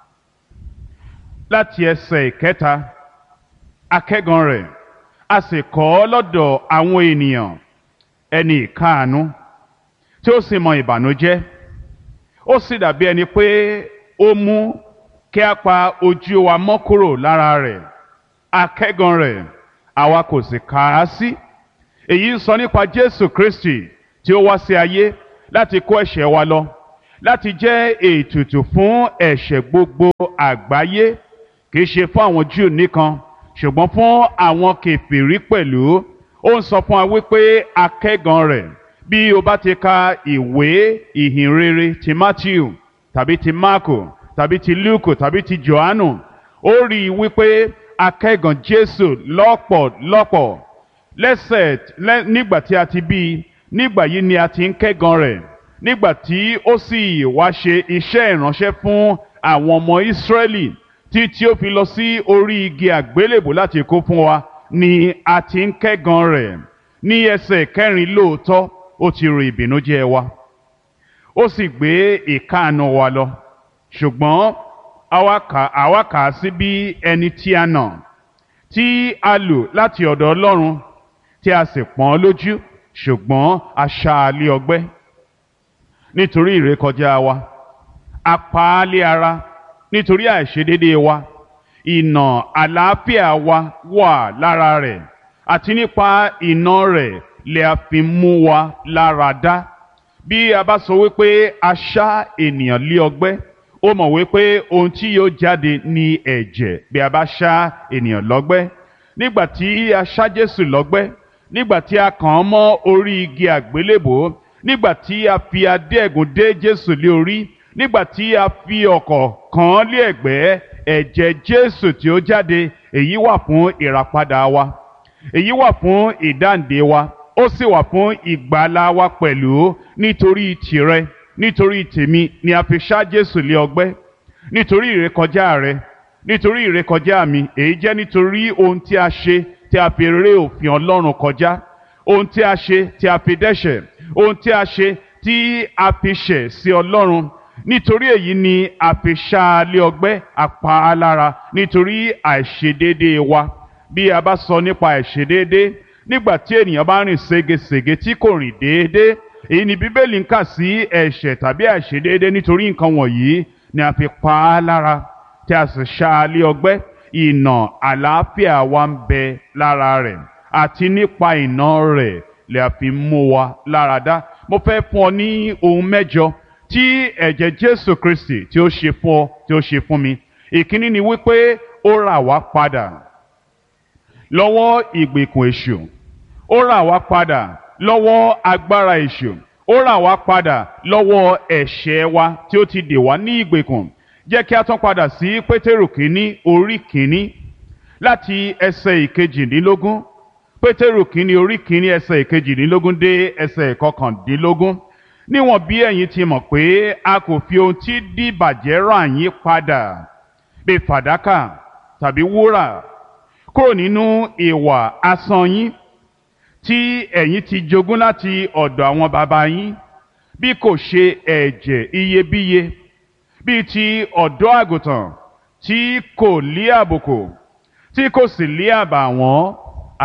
láti ẹsẹ̀ ìkẹta, akẹ́gan rẹ̀ a sì kọ́ lọ́dọ̀ àwọn ènìyàn, ẹni ìkáàánú tí ó sì mọ ìbànújẹ́, ó sì dàbí ẹni pé ó mú kí a pa ojú wa mọ́ kúrò lára rẹ̀. Akẹ́gan rẹ̀ àwa kò sì kà á sí. Èyí ń sọ nípa Jésù Kristi tí ó wá sí ayé láti kó ẹ̀ṣẹ̀ wa lọ, láti jẹ́ ètùtù fún ẹ̀ṣẹ̀ gbogbo àgbáyé, kì í ṣe fún àwọn Júù nìkan, ṣùgbọ́n fún àwọn kèfèrí pẹ̀lú ó ń sọ fún wa wípé akẹ́gàn rẹ̀. Bí o bá ti ka ìwé ìhìnrere ti Matthew tàbí ti Marko tàbí ti Luke tàbí ti Johannu, ó rí i wípé akẹ́gàn Jésù lọ́pọ̀lọpọ̀ lẹ́sẹ̀ nígbà tí a ti bí i, nígbà yìí ni a ti ń kẹ́gàn rẹ̀. Nígbà tí ó sì wá ṣe iṣẹ́ ìránṣẹ́ fún àwọn ọmọ Ísírẹ́lì tí tí ó fi lọ sí orí igi àgbélébù láti kú fún wa ni a ti ń kẹ́gàn rẹ̀. Ní ẹsẹ̀ kẹrin lóòótọ́ ó ti ro ìbìnújẹ́ wa, ó sì gbé ìkáàánú wa lọ, ṣùgbọ́n àwa kà á sí bí ẹni tí a nà, tí a lù láti ọ̀dọ̀ Ọlọ́run, tí a sì pọ́n lójú, ṣùgbọ́n a ṣá a lé ọgbẹ́ nítorí ìrékọjá wa, a pa á lé ara nítorí àìṣedéédéé wa. Ìnà àlàáfíà wa wà lára rẹ̀, àti nípa ìnà rẹ̀ lè a fi mú wa lára dá. Bí a bá sọ wípé a ṣá ènìyàn lé ọgbẹ́, ó mọ̀ wípé ohun tí yóò jáde ní ẹ̀jẹ̀ bí a bá ṣá ènìyàn lọ́gbẹ́. Nígbà tí a ṣá Jésù lọ́gbẹ́, nígbà tí a kàn án mọ́ orí igi àgbélébò, nígbà tí a fi adé ẹ̀gún dé Jésù lé orí, nígbà tí a fi ọ̀kọ̀ kàn án lé ẹ̀gbẹ́, ẹ̀jẹ̀ Jésù tí ó jáde, èyí wà fún ìràpadà wa, èyí wà fún ìdáǹdè wa, ó sì wà fún ìgbàlà wa pẹ̀lú. Nítorí tìrẹ, nítorí tèmi ni a fi ṣá Jésù lé ọgbẹ́, nítorí ìrékọjá rẹ, nítorí ìrékọjá mi, èyí jẹ́ nítorí ohun tí a ṣe tí a fi ré òfin Ọlọ́run kọjá, ohun tí a ṣe tí a fi dẹ́ṣẹ̀, ohun tí a ṣe tí a fi ṣẹ̀ sí Ọlọ́run. Nítorí èyí ni a fi ṣá a lé ọgbẹ́, a pa á lára nítorí àìṣedéédéé wa. Bí a bá sọ nípa àìṣedéédéé, nígbà tí ènìyàn bá rìn ségesège tí kò rìn déédéé, èyí ni Bíbélì ń kà sí ẹ̀ṣẹ̀ tàbí àìṣedéédéé. Nítorí nǹkan wọ̀nyí ni a fi pa á lára tí a sì ṣá a lé ọgbẹ́. Ìnà àlàáfíà wa ń bẹ lára rẹ̀, àti nípa ìnà rẹ̀ lè a fi mú wa lára dá. Mo fẹ́ fún ọ ní ohun mẹ́jọ tí ẹ̀jẹ̀ Jésù Kristi tí ó ṣe fún ọ, tí ó ṣe fún mi. Ìkíní ni wípé ó rà wá padà lọ́wọ́ ìgbèkùn èṣù, ó rà wá padà lọ́wọ́ agbára èṣù, ó rà wá padà lọ́wọ́ ẹ̀ṣẹ̀ wa tí ó ti dè wá ní ìgbèkùn. Jẹ́ kí a tún padà sí Pétérù kínní orí kínní láti ẹsẹ̀ ìkejìdínlógún. Pétérù kínní orí kínní ẹsẹ̀ ìkejìdínlógún dé ẹsẹ̀ ìkọkàndínlógún. Níwọ̀n bí ẹ̀yin ti mọ̀ pé a kò fi ohun tí díbàjẹ́ rà yín padà bí fàdákà tàbí wúrà kúrò nínú ìwà asán yín tí ẹ̀yin ti jogún láti ọ̀dọ̀ àwọn baba yín, bí kò ṣe ẹ̀jẹ̀ iyebíye bíi ti ọ̀dọ́ àgùntàn tí kò lé àbùkù, tí kò sì lé àbàwọ́n,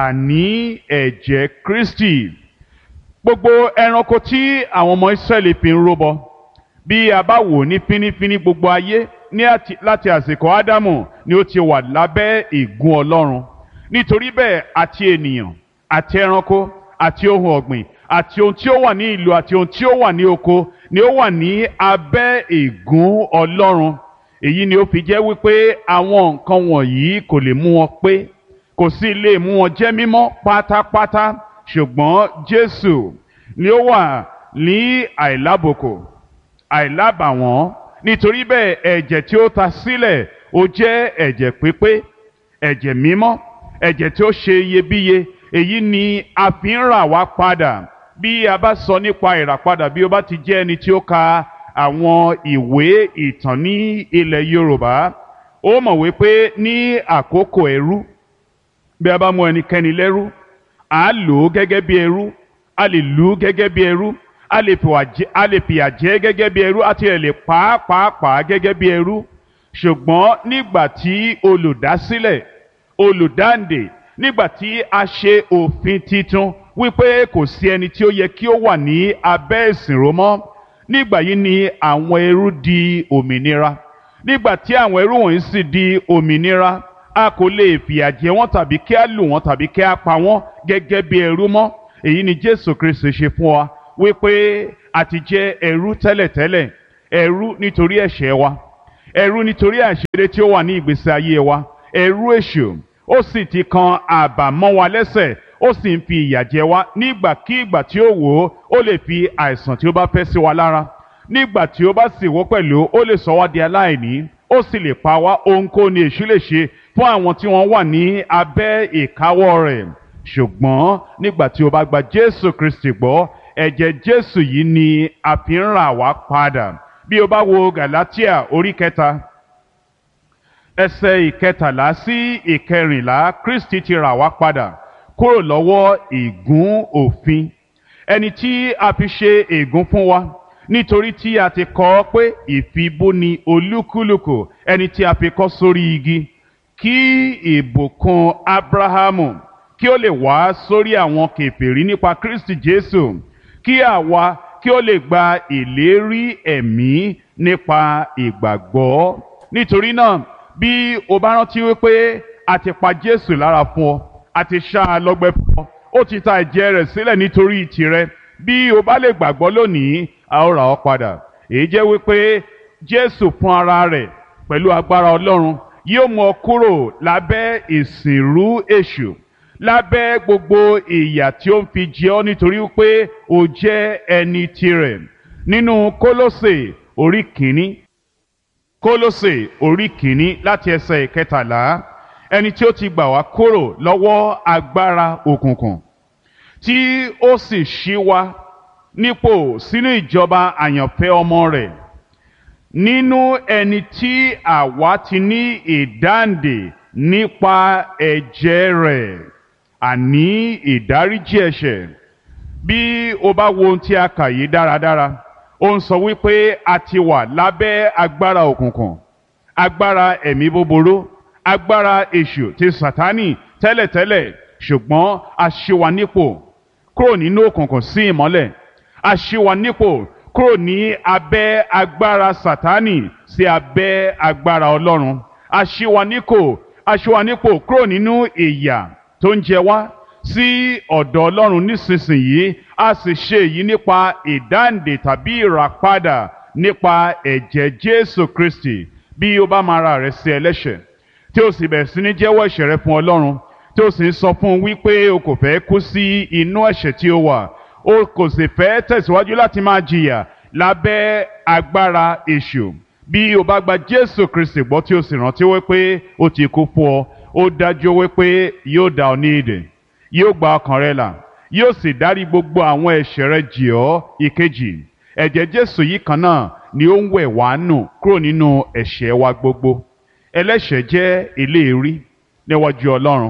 àní ẹ̀jẹ̀ Kristi. Gbogbo ẹranko tí àwọn ọmọ Ísírẹ́lì fi ń rúbọ, bí a bá wò ní fínífíní, gbogbo ayé ní àti láti àsìkò Ádámù ni ó ti wà lábẹ́ ègún Ọlọ́run. Nítorí bẹ́ẹ̀, àti ènìyàn àti ẹranko àti ohun ọ̀gbìn àti ohun tí ó wà ní ìlú àti ohun tí ó wà ní oko ni ó wà ní abẹ́ ègún Ọlọ́run. Èyí ni ó fi jẹ́ wípé àwọn nǹkan wọ̀nyí kò lè mú wọn pé, kò sì lè mú wọn jẹ́ mímọ́ pátápátá. Ṣùgbọ́n Jésù ni ó wà ní àìlábùkù, àìlábàwọ́n. Nítorí bẹ́ẹ̀, ẹ̀jẹ̀ tí ó ta sílẹ̀ ó jẹ́ ẹ̀jẹ̀ pípé, ẹ̀jẹ̀ mímọ́, ẹ̀jẹ̀ tí ó ṣe iyebíye. Èyí ni a fi ń rà wá padà. Bí a bá sọ nípa ìràpadà, bí ó bá ti jẹ́ ẹni tí ó ka àwọn ìwé ìtàn ní ilẹ̀ Yorùbá, ó mọ̀ wípé ní àkókò ẹrú, bí a bá mú ẹnikẹ́ni lẹ́rú, a lò ó gẹ́gẹ́ bí ẹrú, a lè lù ú gẹ́gẹ́ bí ẹrú, a lè fìyà jẹ gẹ́gẹ́ bí ẹrú, àti ẹ̀ lè pàápàá gẹ́gẹ́ bí ẹrú. Ṣùgbọ́n nígbà tí olùdásílẹ̀, olùdáǹdè, nígbà tí a ṣe òfin titun wípé kò sí ẹni tí ó yẹ kí ó wà ní abẹ́ ìsìnró mọ́, nígbà yìí ni àwọn ẹrú di òmìnira. Nígbà tí àwọn ẹrú wọ̀nyí sì di òmìnira, a kò lè fìyà jẹ wọ́n tàbí kí a lù wọ́n tàbí kí a pa wọ́n gẹ́gẹ́ bí ẹrú mọ́. Èyí ni Jésù Kristi ṣe fún wa, wípé a ti jẹ́ ẹrú tẹ́lẹ̀tẹ́lẹ̀, ẹrú nítorí ẹ̀ṣẹ̀ wa, ẹrú nítorí àìṣedéédé tí ó wà ní ìgbésí ayé wa, ẹrú èṣù. ó sì ti kan àbà mọ́ wa lẹ́sẹ̀, ó sì ń fi ìyà jẹ wá. Nígbàkígbà tí ó wò ó, ó lè fi àìsàn tí ó bá fẹ́ sí wa lára. Nígbà tí ó bá sì wò pẹ̀lú, ó lè sọ wá di aláìní, ó sì lè pa wá. Ohunkóhun ni èṣù lè ṣe fún àwọn tí wọ́n wà ní abẹ́ ìkáwọ́ rẹ̀. Ṣùgbọ́n nígbà tí o bá gba Jésù Kristi gbọ́, ẹ̀jẹ̀ Jésù yìí ni a fi ń rà wá padà. Bí o bá wo Gàlátíà orí kẹta, ẹsẹ̀ ìkẹtàlá sí ìkẹrìnlá, Kristi ti rà wá padà kúrò lọ́wọ́ ègún òfin, ẹni tí a fi ṣe ègún fún wa, nítorí tí a ti kọ ọ́ pé ìfibú ni olúkúlùkù ẹni tí a fi kọ́ sórí igi, kí ìbùkún Ábúráhámù kí ó lè wá sórí àwọn kèfèrí nípa Kristi Jésù, kí àwa kí ó lè gba ìlérí ẹ̀mí nípa ìgbàgbọ́. Nítorí náà, bí o bá rántí wípé a ti pa Jésù lára fún ọ, a ti ṣá a lọ́gbẹ́ fún ọ, ó ti ta ẹ̀jẹ̀ rẹ̀ sílẹ̀ nítorí tìrẹ, bí o bá lè gbàgbọ́ lónìí, a ó rà ọ́ padà. Èyí jẹ́ wípé Jésù fún ara rẹ̀ pẹ̀lú agbára Ọlọ́run yóò mú ọ kúrò lábẹ́ ìsìnrú èṣù, lábẹ́ gbogbo ìyà tí ó ń fi jẹ ọ́ nítorí wípé o jẹ́ ẹni tirẹ̀. Nínú Kólósè orí kìíní, Kólósè orí kìíní láti ẹsẹ̀ ìkẹtàlá, ẹni tí ó ti gbà wá kúrò lọ́wọ́ agbára òkùnkùn, tí ó sì ṣí wa nípò sínú ìjọba àyànfẹ́ ọmọ rẹ̀, nínú ẹni tí àwa ti ní ìdáǹdè nípa ẹ̀jẹ̀ rẹ̀, àní ìdáríjì ẹ̀ṣẹ̀. Bí o bá wo ohun tí a kà yìí dáradára, ó ń sọ wípé a ti wà lábẹ́ agbára òkùnkùn, agbára ẹ̀mí búburú, agbára èṣù ti Sátánì tẹ́lẹ̀tẹ́lẹ̀, ṣùgbọ́n a ṣí wa nípò kúrò nínú òkùnkùn sí ìmọ́lẹ̀. A ṣí wa nípò kúrò ní abẹ́ agbára Sátánì sí abẹ́ agbára Ọlọ́run. A ṣí wa nípò, a ṣí wa nípò kúrò nínú ìyà tó ń jẹ wá sí ọ̀dọ̀ Ọlọ́run nísinsìnyí. A sì ṣe èyí nípa ìdáǹdè tàbí ìràpadà nípa ẹ̀jẹ̀ Jésù Kristi. Bí o bá máa ra rẹ sí ẹlẹ́ṣẹ̀, tí o sì bẹ̀rẹ̀ sí ní jẹ́wọ́ ẹ̀ṣẹ̀ rẹ fún Ọlọ́run, tí o sì ń sọ fún un wípé o kò fẹ́ kú sí inú ẹ̀ṣẹ̀ tí o wà, o kò sì fẹ́ tẹ̀síwájú láti máa jìyà lábẹ́ agbára èṣù. Bí o bá gba Jésù Kristi gbọ́ tí o sì rántí wípé ó ti kú fún ọ, ó dájú wípé yóò dá ọ ní ìdè, yóò gba ọkàn rẹ là, yóò sì dárí gbogbo àwọn ẹ̀ṣẹ̀ rẹ jì ọ́. Ìkejì, ẹ̀jẹ̀ Jésù yìí kan náà ni ó ń wẹ̀ wá nù kúrò nínú ẹ̀ṣẹ̀ wa gbogbo. Ẹlẹ́ṣẹ̀ jẹ́ eléèrí níwájú Ọlọ́run.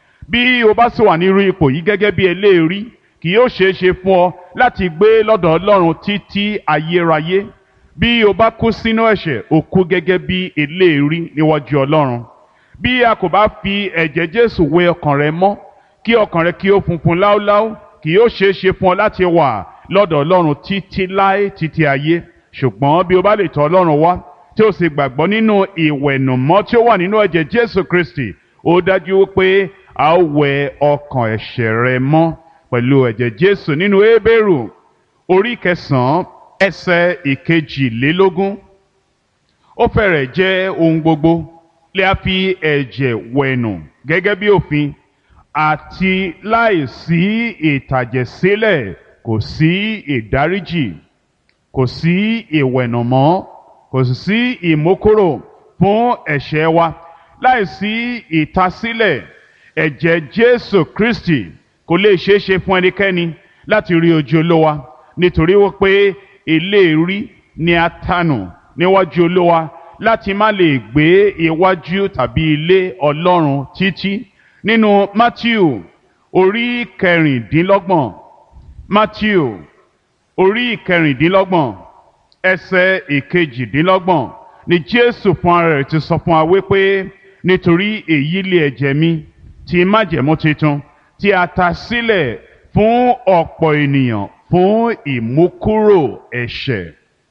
Bí o bá sì wà nírú ipò yìí gẹ́gẹ́ bí eléèrí, kì yóò ṣeé ṣe fún ọ láti gbé lọ́dọ̀ Ọlọ́run títí ayérayé. Bí o bá kú sínú ẹ̀ṣẹ̀, o kú gẹ́gẹ́ bí eléèrí níwájú Ọlọ́run. Bí a kò bá fi ẹ̀jẹ̀ Jésù wẹ ọkàn rẹ mọ́, kí ọkàn rẹ kí ó funfun láúláú, kì yóò ṣeé ṣe fún ọ láti wà lọ́dọ̀ Ọlọ́run títí láé títí ayé. Ṣùgbọ́n bí o bá lè tọ̀ Ọlọ́run wá, tí o sì gbàgbọ́ nínú ìwẹ̀nùmọ́ tí ó wà nínú ẹ̀jẹ̀ Jésù Kristi, ó dájú wípé a ó wẹ ọkàn ẹ̀ṣẹ̀ rẹ mọ́ pẹ̀lú ẹ̀jẹ̀ Jésù. Nínú Hébérù orí kẹsàn-án ẹsẹ̀ ìkejìlélógún, ó fẹ́rẹ̀ jẹ́ ohun gbogbo lè a fi ẹ̀jẹ̀ wẹ̀nù gẹ́gẹ́ bí òfin, àti láìsí ìtàjẹ̀sílẹ̀ kò sí ìdáríjì, kò sí ìwẹ̀nùmọ́, kò sí ìmúkúrò fún ẹ̀ṣẹ̀ wa. Láìsí ìtasílẹ̀ ẹ̀jẹ̀ Jésù Kristi, kò lè ṣeé ṣe fún ẹnikẹ́ni láti rí ojú Olúwa, nítorí wípé eléèrí ni a tanù níwájú Olúwa láti má lè gbé iwájú tàbí ilé Ọlọ́run títí. Nínú Mátíù orí kẹrìndínlọ́gbọ̀n, Mátíù orí kẹrìndínlọ́gbọ̀n ẹsẹ̀ ìkejìdínlọ́gbọ̀n, ni Jésù fún ara rẹ̀ ti sọ fún wa wípé nítorí èyí lé ẹ̀jẹ̀ mi ti májẹ̀mú titun tí a ta sílẹ̀ fún ọ̀pọ̀ ènìyàn fún ìmúkúrò ẹ̀ṣẹ̀.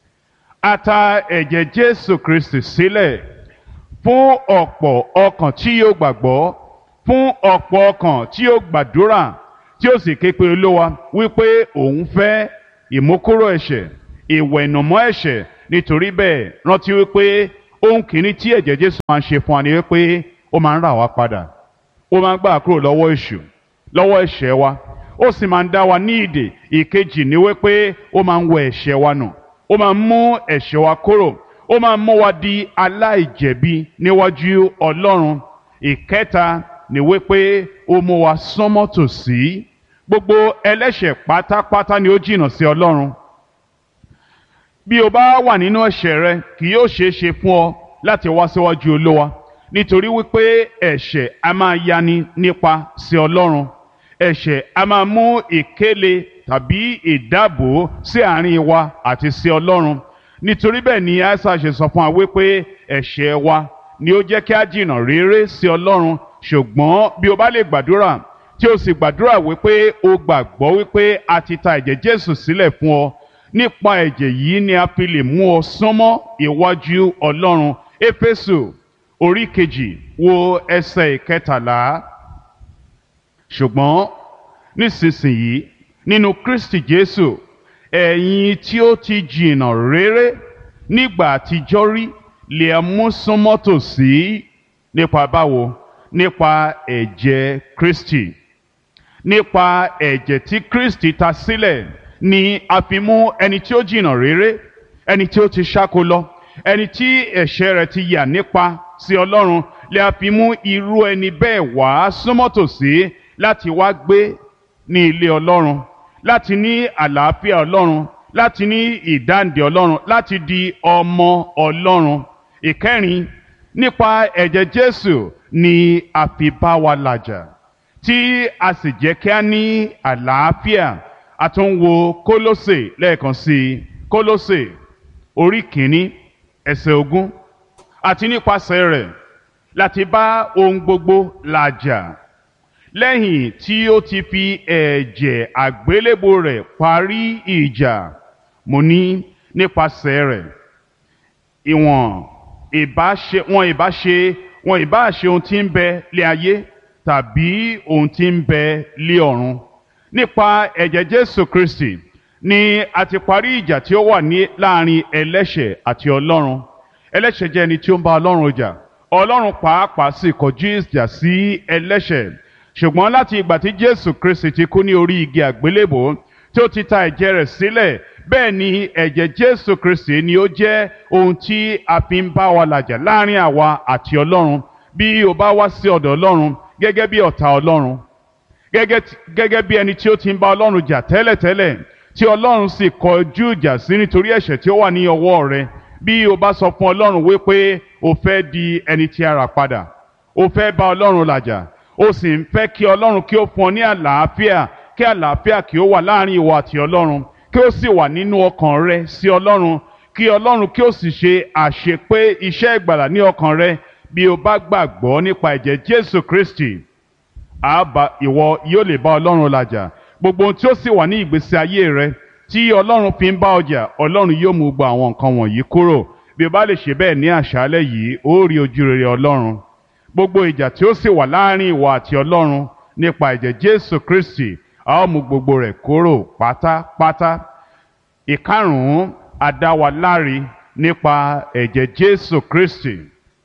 A ta ẹ̀jẹ̀ Jésù Kristi sílẹ̀ fún ọ̀pọ̀ ọkàn tí yóò gbàgbọ́, fún ọ̀pọ̀ ọkàn tí yóò gbàdúrà, tí ó sì ké pe Olúwa wípé òun fẹ́ ìmúkúrò ẹ̀ṣẹ̀, ìwẹ̀nùmọ́ ẹ̀ṣẹ̀. Nítorí bẹ́ẹ̀, rántí wípé ohun kìíní tí ẹ̀jẹ̀ Jésù máa ń ṣe fún wa ni wípé ó máa ń rà wá padà ó máa ń gbà kúrò lọ́wọ́ èṣù, lọ́wọ́ ẹ̀ṣẹ̀ wa, ó sì máa ń dá wa ní ìdè. Ìkejì ni wípé ó máa ń wẹ ẹ̀ṣẹ̀ wa nù, ó máa ń mú ẹ̀ṣẹ̀ wa kúrò, ó máa ń mú wa di aláìjẹ̀bi níwájú Ọlọ́run. Ìkẹta ni wípé ó mú wa súnmọ́ tòsí. Gbogbo ẹlẹ́ṣẹ̀ pátápátá ni ó jìnnà sí Ọlọ́run. Bí o bá wà nínú ẹ̀ṣẹ̀ rẹ, kì yóò ṣeé ṣe fún ọ láti wá síwájú Olúwa, nítorí wípé ẹ̀ṣẹ̀ a máa yani nípa sí Ọlọ́run. Ẹ̀ṣẹ̀ a máa mú ìkéle tàbí ìdábò sí àárín wa àti sí Ọlọ́run. Nítorí bẹ́ẹ̀ ni Aísáyà ṣe sọ fún wa wípé ẹ̀ṣẹ̀ wa ni ó jẹ́ kí a jìnnà réré sí Ọlọ́run. Ṣùgbọ́n bí o bá lè gbàdúrà, tí o sì gbàdúrà wípé o gbàgbọ́ wípé a ti ta ẹ̀jẹ̀ Jésù sílẹ̀ fún ọ, nípa ẹ̀jẹ̀ yìí ni a fi lè mú ọ súnmọ́ iwájú Ọlọ́run. Éfésù orí kejì wo ẹsẹ̀ ìkẹtàlá. Ṣùgbọ́n nísinsìnyí nínú Kristi Jésù, ẹ̀yin tí ó ti jìnnà réré nígbà àtijọ́ rí lè a mú súnmọ́ tòsí. Nípa báwo? Nípa ẹ̀jẹ̀ Kristi. Nípa ẹ̀jẹ̀ tí Kristi ta sílẹ̀ ni a fi mú ẹni tí ó jìnnà réré, ẹni tí ó ti ṣáko lọ, ẹni tí ẹ̀ṣẹ̀ rẹ̀ ti yà nípa sí Ọlọ́run, lè a fi mú irú ẹni bẹ́ẹ̀ wá súnmọ́ tòsí láti wá gbé ní ilé Ọlọ́run, láti ní àlàáfíà Ọlọ́run, láti ní ìdáǹdè Ọlọ́run, láti di ọmọ Ọlọ́run. Ìkẹrin, nípa ẹ̀jẹ̀ Jésù ni a fi bá wa làjà, tí a sì jẹ́ kí a ní àlàáfíà. A tún wo Kólósè lẹ́ẹ̀kan sí i. Kólósè orí kìíní ẹsẹ̀ ogún. Àti nípasẹ̀ rẹ̀ láti bá ohun gbogbo làjà, lẹ́yìn tí ó ti fi ẹ̀jẹ̀ àgbélébùú rẹ̀ parí ìjà. Mo ní nípasẹ̀ rẹ̀ ìwọ̀n ìbá ṣe wọn ìbá ṣe wọn ìbá ṣe ohun tí ń bẹ lé ayé tàbí ohun tí ń bẹ lé ọ̀run. Nípa ẹ̀jẹ̀ Jésù Kristi ni a ti parí ìjà tí ó wà ní láàrin ẹlẹ́ṣẹ̀ àti Ọlọ́run. Ẹlẹ́ṣẹ̀ jẹ́ ẹni tí ó ń bá Ọlọ́run jà. Ọlọ́run pàápàá sì kọjú ìjà sí ẹlẹ́ṣẹ̀. Ṣùgbọ́n láti ìgbà tí Jésù Kristi ti kú ní orí igi àgbélébùú, tí ó ti ta ẹ̀jẹ̀ rẹ̀ sílẹ̀, bẹ́ẹ̀ ni ẹ̀jẹ̀ Jésù Kristi ni ó jẹ́ ohun tí a fi ń bá wa làjà láàrin àwa àti Ọlọ́run. Bí o bá wá sí ọ̀dọ̀ Ọlọ́run gẹ́gẹ́ bí ọ̀tá Ọlọ́run, gẹ́gẹ́ bí ẹni tí ó ti ń bá Ọlọ́run jà tẹ́lẹ̀tẹ́lẹ̀, tí Ọlọ́run sì kọjú ìjà sí nítorí ẹ̀ṣẹ̀ tí ó wà ní ọwọ́ rẹ, bí o bá sọ fún Ọlọ́run wípé o fẹ́ di ẹni tí a rà padà, o fẹ́ bá Ọlọ́run làjà, o sì ń fẹ́ kí Ọlọ́run kí ó fún ọ ní àlàáfíà, kí àlàáfíà kí ó wà láàrin ìwọ àti Ọlọ́run, kí ó sì wà nínú ọkàn rẹ sí Ọlọ́run, kí Ọlọ́run kí ó sì ṣe àṣepé iṣẹ́ ìgbàlà ní ọkàn rẹ. Bí o bá gbàgbọ́ nípa ẹ̀jẹ̀ Jésù Kristi, àbá ìwọ yóò lè bá Ọlọ́run làjà. Gbogbo ohun tí ó sì wà ní ìgbésí ayé rẹ tí Ọlọ́run fi ń bá ọjà, Ọlọ́run yóò mú gbogbo àwọn nǹkan wọ̀nyí kúrò. Bí o bá lè ṣe bẹ́ẹ̀ ní àṣálẹ́ yìí, ó rí ojú rere Ọlọ́run. Gbogbo ìjà tí ó sì wà láàrin ìwọ àti Ọlọ́run nípa ẹ̀jẹ̀ Jésù Kristi, a ó mú gbogbo rẹ̀ kúrò pátápátá. Ìkarùn-ún, a dá wa láre nípa ẹ̀jẹ̀ Jésù Kristi.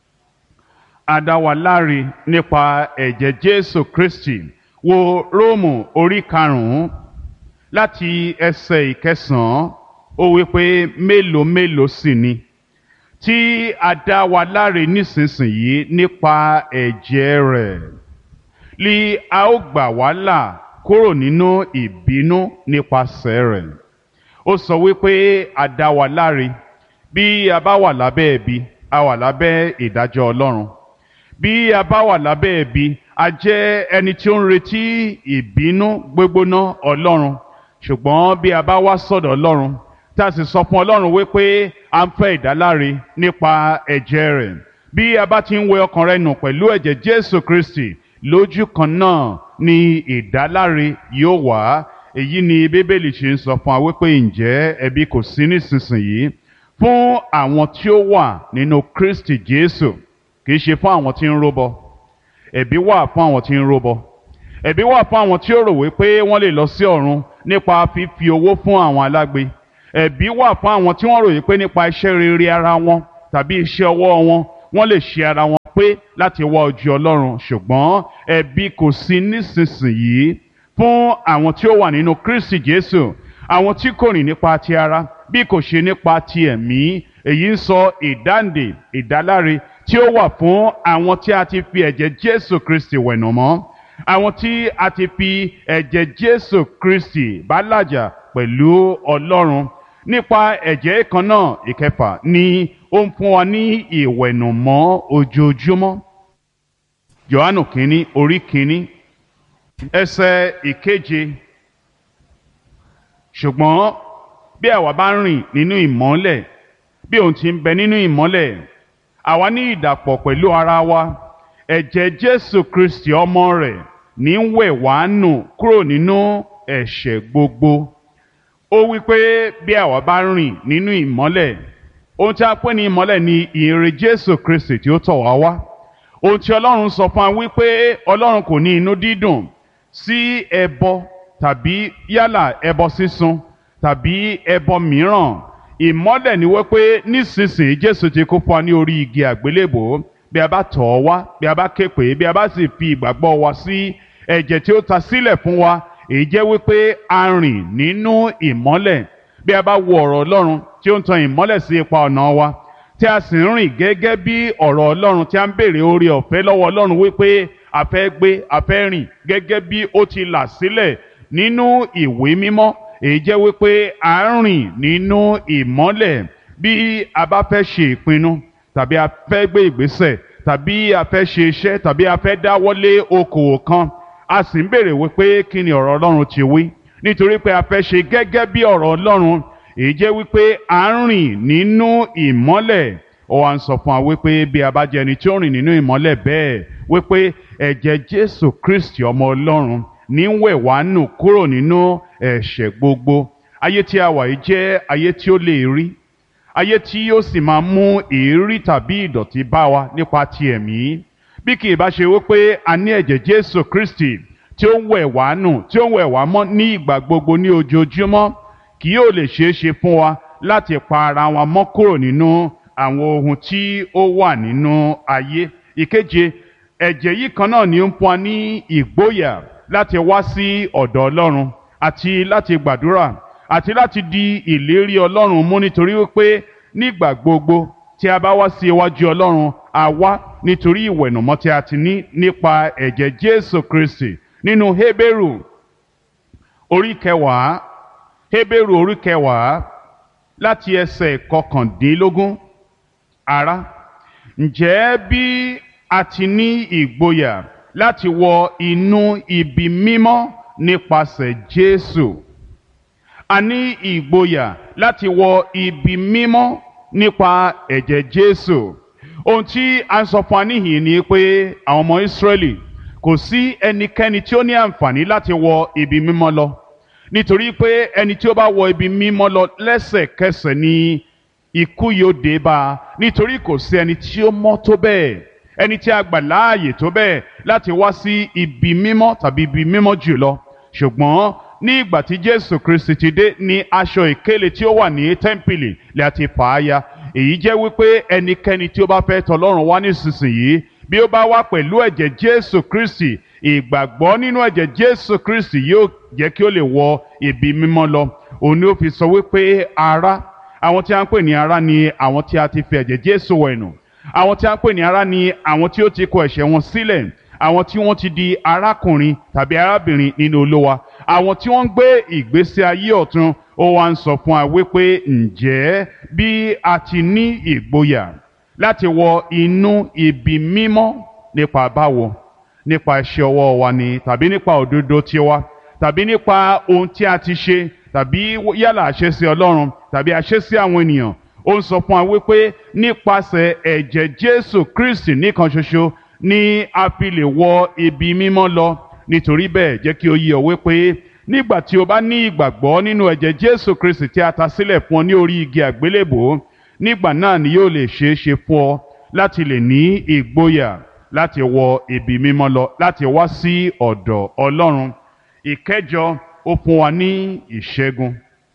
A dá wa láre nípa ẹ̀jẹ̀ Jésù Kristi. Wo Róòmù orí karùn-ún láti ẹsẹ̀ ìkẹsàn-án, ó wí pé mélòó mélòó sì ni tí a dá wa láre nísinsìnyí nípa ẹ̀jẹ̀ rẹ̀, li a ó gbà wá là kúrò nínú ìbínú nípasẹ̀ rẹ̀. Ó sọ wípé a dá wa láre. Bí a bá wà lábẹ́ ẹ̀bi, a wà lábẹ́ ìdájọ́ Ọlọ́run. Bí a bá wà lábẹ́ ẹ̀bi, a jẹ́ ẹni tí ó ń retí ìbínú gbígbóná Ọlọ́run. Ṣùgbọ́n bí a bá wá sọ́dọ̀ Ọlọ́run, tá a sì sọ fún Ọlọ́run wípé a ń fẹ́ ìdáláre nípa ẹ̀jẹ̀ rẹ̀, bí a bá ti ń wẹ ọkàn rẹ nù pẹ̀lú ẹ̀jẹ̀ Jésù Kristi, lójú kan náà ni ìdáláre yóò wá. Èyí ni Bíbélì ṣe ń sọ fún wa wípé ǹjẹ́ ẹ̀bi kò sí nísinsìnyí fún àwọn tí ó wà nínú Kristi Jésù, kì í ṣe fún àwọn tí ń rúbọ. Ẹ̀bi wà fún àwọn tí ń rúbọ. Ẹ̀bi wà fún àwọn tí ó rò wípé wọ́n lè lọ sí ọ̀run nípa fífi owó fún àwọn alágbe. Ẹ̀bi wà fún àwọn tí wọ́n rò wípé nípa iṣẹ́ rere ara wọn tàbí iṣẹ́ ọwọ́ wọn, wọ́n lè ṣe ara wọn pé láti wá ojú Ọlọ́run, ṣùgbọ́n ẹ̀bi kò sí nísinsìnyí fún àwọn tí ó wà nínú Kristi Jésù, àwọn tí kò rìn nípa ti ara bí kò ṣe nípa ti ẹ̀mí. Èyí ń sọ ìdáǹdè ìdáláre tí ó wà fún àwọn tí a ti fi ẹ̀jẹ̀ Jésù Kristi wẹ̀nù mọ́, àwọn tí a ti fi ẹ̀jẹ̀ Jésù Kristi bá làjà pẹ̀lú Ọlọ́run nípa ẹ̀jẹ̀ kan náà. Ìkẹfà ni ó ń fún wa ní ìwẹ̀nùmọ́ ojoojúmọ́. Jòhánù kínní orí kínní ẹsẹ̀ ìkeje. Ṣùgbọ́n bí àwa bá rìn nínú ìmọ́lẹ̀ bí òun ti ń bẹ nínú ìmọ́lẹ̀, àwa ní ìdàpọ̀ pẹ̀lú ara wa, ẹ̀jẹ̀ Jésù Kristi ọmọ rẹ̀ ní ń wẹ̀ wá nù kúrò nínú ẹ̀ṣẹ̀ gbogbo. Ó wí pé bí àwa bá rìn nínú ìmọ́lẹ̀, ohun tí a pè ní ìmọ́lẹ̀ ni ìyìnrere Jésù Kristi tí ó tọ̀ wá wá. Ohun tí Ọlọ́run sọ fún wa wípé Ọlọ́run kò ní inú dídùn sí ẹbọ tàbí yálà ẹbọ sísun tàbí ẹbọ mìíràn. Ìmọ́lẹ̀ ni wípé nísinsìnyí Jésù ti kú fún wa ní orí igi àgbélébò. Bí a bá tọ̀ ọ́ wá, bí a bá ké pè é, bí a bá sì fi ìgbàgbọ́ wa sí ẹ̀jẹ̀ tí ó ta sílẹ̀ fún wa, èyí jẹ́ wípé a rìn nínú ìmọ́lẹ̀. Bí a bá wo ọ̀rọ̀ Ọlọ́run tí ó ń tan ìmọ́lẹ̀ sí ipa ọ̀nà wa, tí a sì ń rìn gẹ́gẹ́ bí ọ̀rọ̀ Ọlọ́run, tí a ń béèrè oore ọ̀fẹ́ lọ́wọ́ Ọlọ́run wípé a fẹ́ gbé, a fẹ́ rìn gẹ́gẹ́ bí ó ti là sílẹ̀ nínú ìwé mímọ́, èyí jẹ́ wípé a ń rìn nínú ìmọ́lẹ̀. Bí a bá fẹ́ ṣe ìpinnu tàbí a fẹ́ gbé ìgbésẹ̀ tàbí a fẹ́ ṣe iṣẹ́ tàbí a fẹ́ dáwọ́lé okòwò kan, a sì ń béèrè wípé kí ni ọ̀rọ̀ Ọlọ́run ti wí, nítorí pé a fẹ́ ṣe gẹ́gẹ́ bí ọ̀rọ̀ Ọlọ́run, èyí jẹ́ wípé a ń rìn nínú ìmọ́lẹ̀. Ó wá ń sọ fún wa wípé bí a bá jẹ́ ẹni tí ó rìn nínú ìmọ́lẹ̀ bẹ́ẹ̀, wípé ẹ̀jẹ̀ Jésù Kristi ọmọ Ọlọ́run ní ń wẹ̀ wá nù kúrò nínú ẹ̀ṣẹ̀ gbogbo. Ayé tí a wà yìí jẹ́ ayé tí ó lè rí, ayé tí yóò sì máa mú èérí tàbí ìdọ̀tí bá wa nípa ti ẹ̀mí. Bí kì í bá ṣe wípé a ní ẹ̀jẹ̀ Jésù Kristi tí ó ń wẹ̀ wá nù, tí ó ń wẹ̀ wá mọ́ ní ìgbà gbogbo ní ojoojúmọ́, kì yóò lè ṣeé ṣe fún wa láti pa ara wa mọ́ kúrò nínú àwọn ohun tí ó wà nínú ayé. Ìkeje, ẹ̀jẹ̀ yìí kan náà ni ó ń fún wa ní ìgboyà láti wá sí ọ̀dọ̀ Ọlọ́run àti láti gbàdúrà àti láti di ìlérí Ọlọ́run mú, nítorí wípé nígbà gbogbo tí a bá wá sí iwájú Ọlọ́run, a wá nítorí ìwẹ̀nùmọ́ tí a ti ní nípa ẹ̀jẹ̀ Jésù Kristi. Nínú Hébérù orí kẹwàá, Hébérù orí kẹwàá láti ẹsẹ̀ kọkàndínlógún. Ará, ǹjẹ́ bí a ti ní ìgboyà láti wọ inú ibi mímọ́ nípasẹ̀ Jésù, a ní ìgboyà láti wọ ibi mímọ́ nípa ẹ̀jẹ̀ Jésù. Ohun tí a ń sọ fún wa níhìn ni pé àwọn ọmọ Ísírẹ́lì, kò sí ẹnikẹ́ni tí ó ní àǹfààní láti wọ ibi mímọ́ lọ, nítorí pé ẹni tí ó bá wọ ibi mímọ́ lọ lẹ́sẹ̀kẹsẹ̀ ni ikú yóò dé bá a, nítorí kò sí ẹni tí ó mọ́ tó bẹ́ẹ̀, ẹni tí a gbà láàyè tó bẹ́ẹ̀ láti wá sí ibi mímọ́ tàbí ibi mímọ́ jùlọ. Ṣùgbọ́n ní ìgbà tí Jésù Kristi ti dé, ní aṣọ ìkélé tí ó wà ní tẹ́ḿpìlì lè àti fà á ya. Èyí jẹ́ wípé ẹnikẹ́ni tí ó bá fẹ́ tọ̀ Ọlọ́run wá nísinsìnyí, bí ó bá wá pẹ̀lú ẹ̀jẹ̀ Jésù Kristi, ìgbàgbọ́ nínú ẹ̀jẹ̀ Jésù Kristi yóò jẹ́ kí ó lè wọ ibi mímọ́ lọ. Òun ni ó fi sọ wípé ará, àwọn tí a ń pè ní ará ni àwọn tí a ti fi ẹ̀jẹ̀ Jésù wẹ̀nù. Àwọn tí a ń pè ní ará ni àwọn tí ó ti kọ ẹ̀ṣẹ̀ wọn sílẹ̀, àwọn tí wọ́n ti di arákùnrin tàbí arábìnrin nínú Olúwa, àwọn tí wọ́n ń gbé ìgbésí ayé ọ̀tun. Ó wá ń sọ fún wa wípé ǹjẹ́ bí a ti ní ìgboyà láti wọ inú ibi mímọ́ nípa báwo? Nípa iṣẹ́ ọwọ́ wa ni, tàbí nípa òdodo tiwa, tàbí nípa ohun tí a ti ṣe, tàbí yálà àṣẹ sí Ọlọ́run tàbí àṣẹ sí àwọn ènìyàn. Ó ń sọ fún wa wípé nípasẹ̀ ẹ̀jẹ̀ Jésù Kristi nìkan ṣoṣo ni a fi lè wọ ibi mímọ́ lọ. Nítorí bẹ́ẹ̀, jẹ́ kí ó yé ọ wípé nígbà tí o bá ní ìgbàgbọ́ nínú ẹ̀jẹ̀ Jésù Kristi tí a ta sílẹ̀ fún ọ ní orí igi àgbélébò, nígbà náà ni yóò lè ṣeé ṣe fún ọ láti lè ní ìgboyà láti wọ ibi mímọ́ lọ, láti wá sí ọ̀dọ̀ Ọlọ́run. Ìkẹjọ, ó fún wa ní ìṣẹ́gun.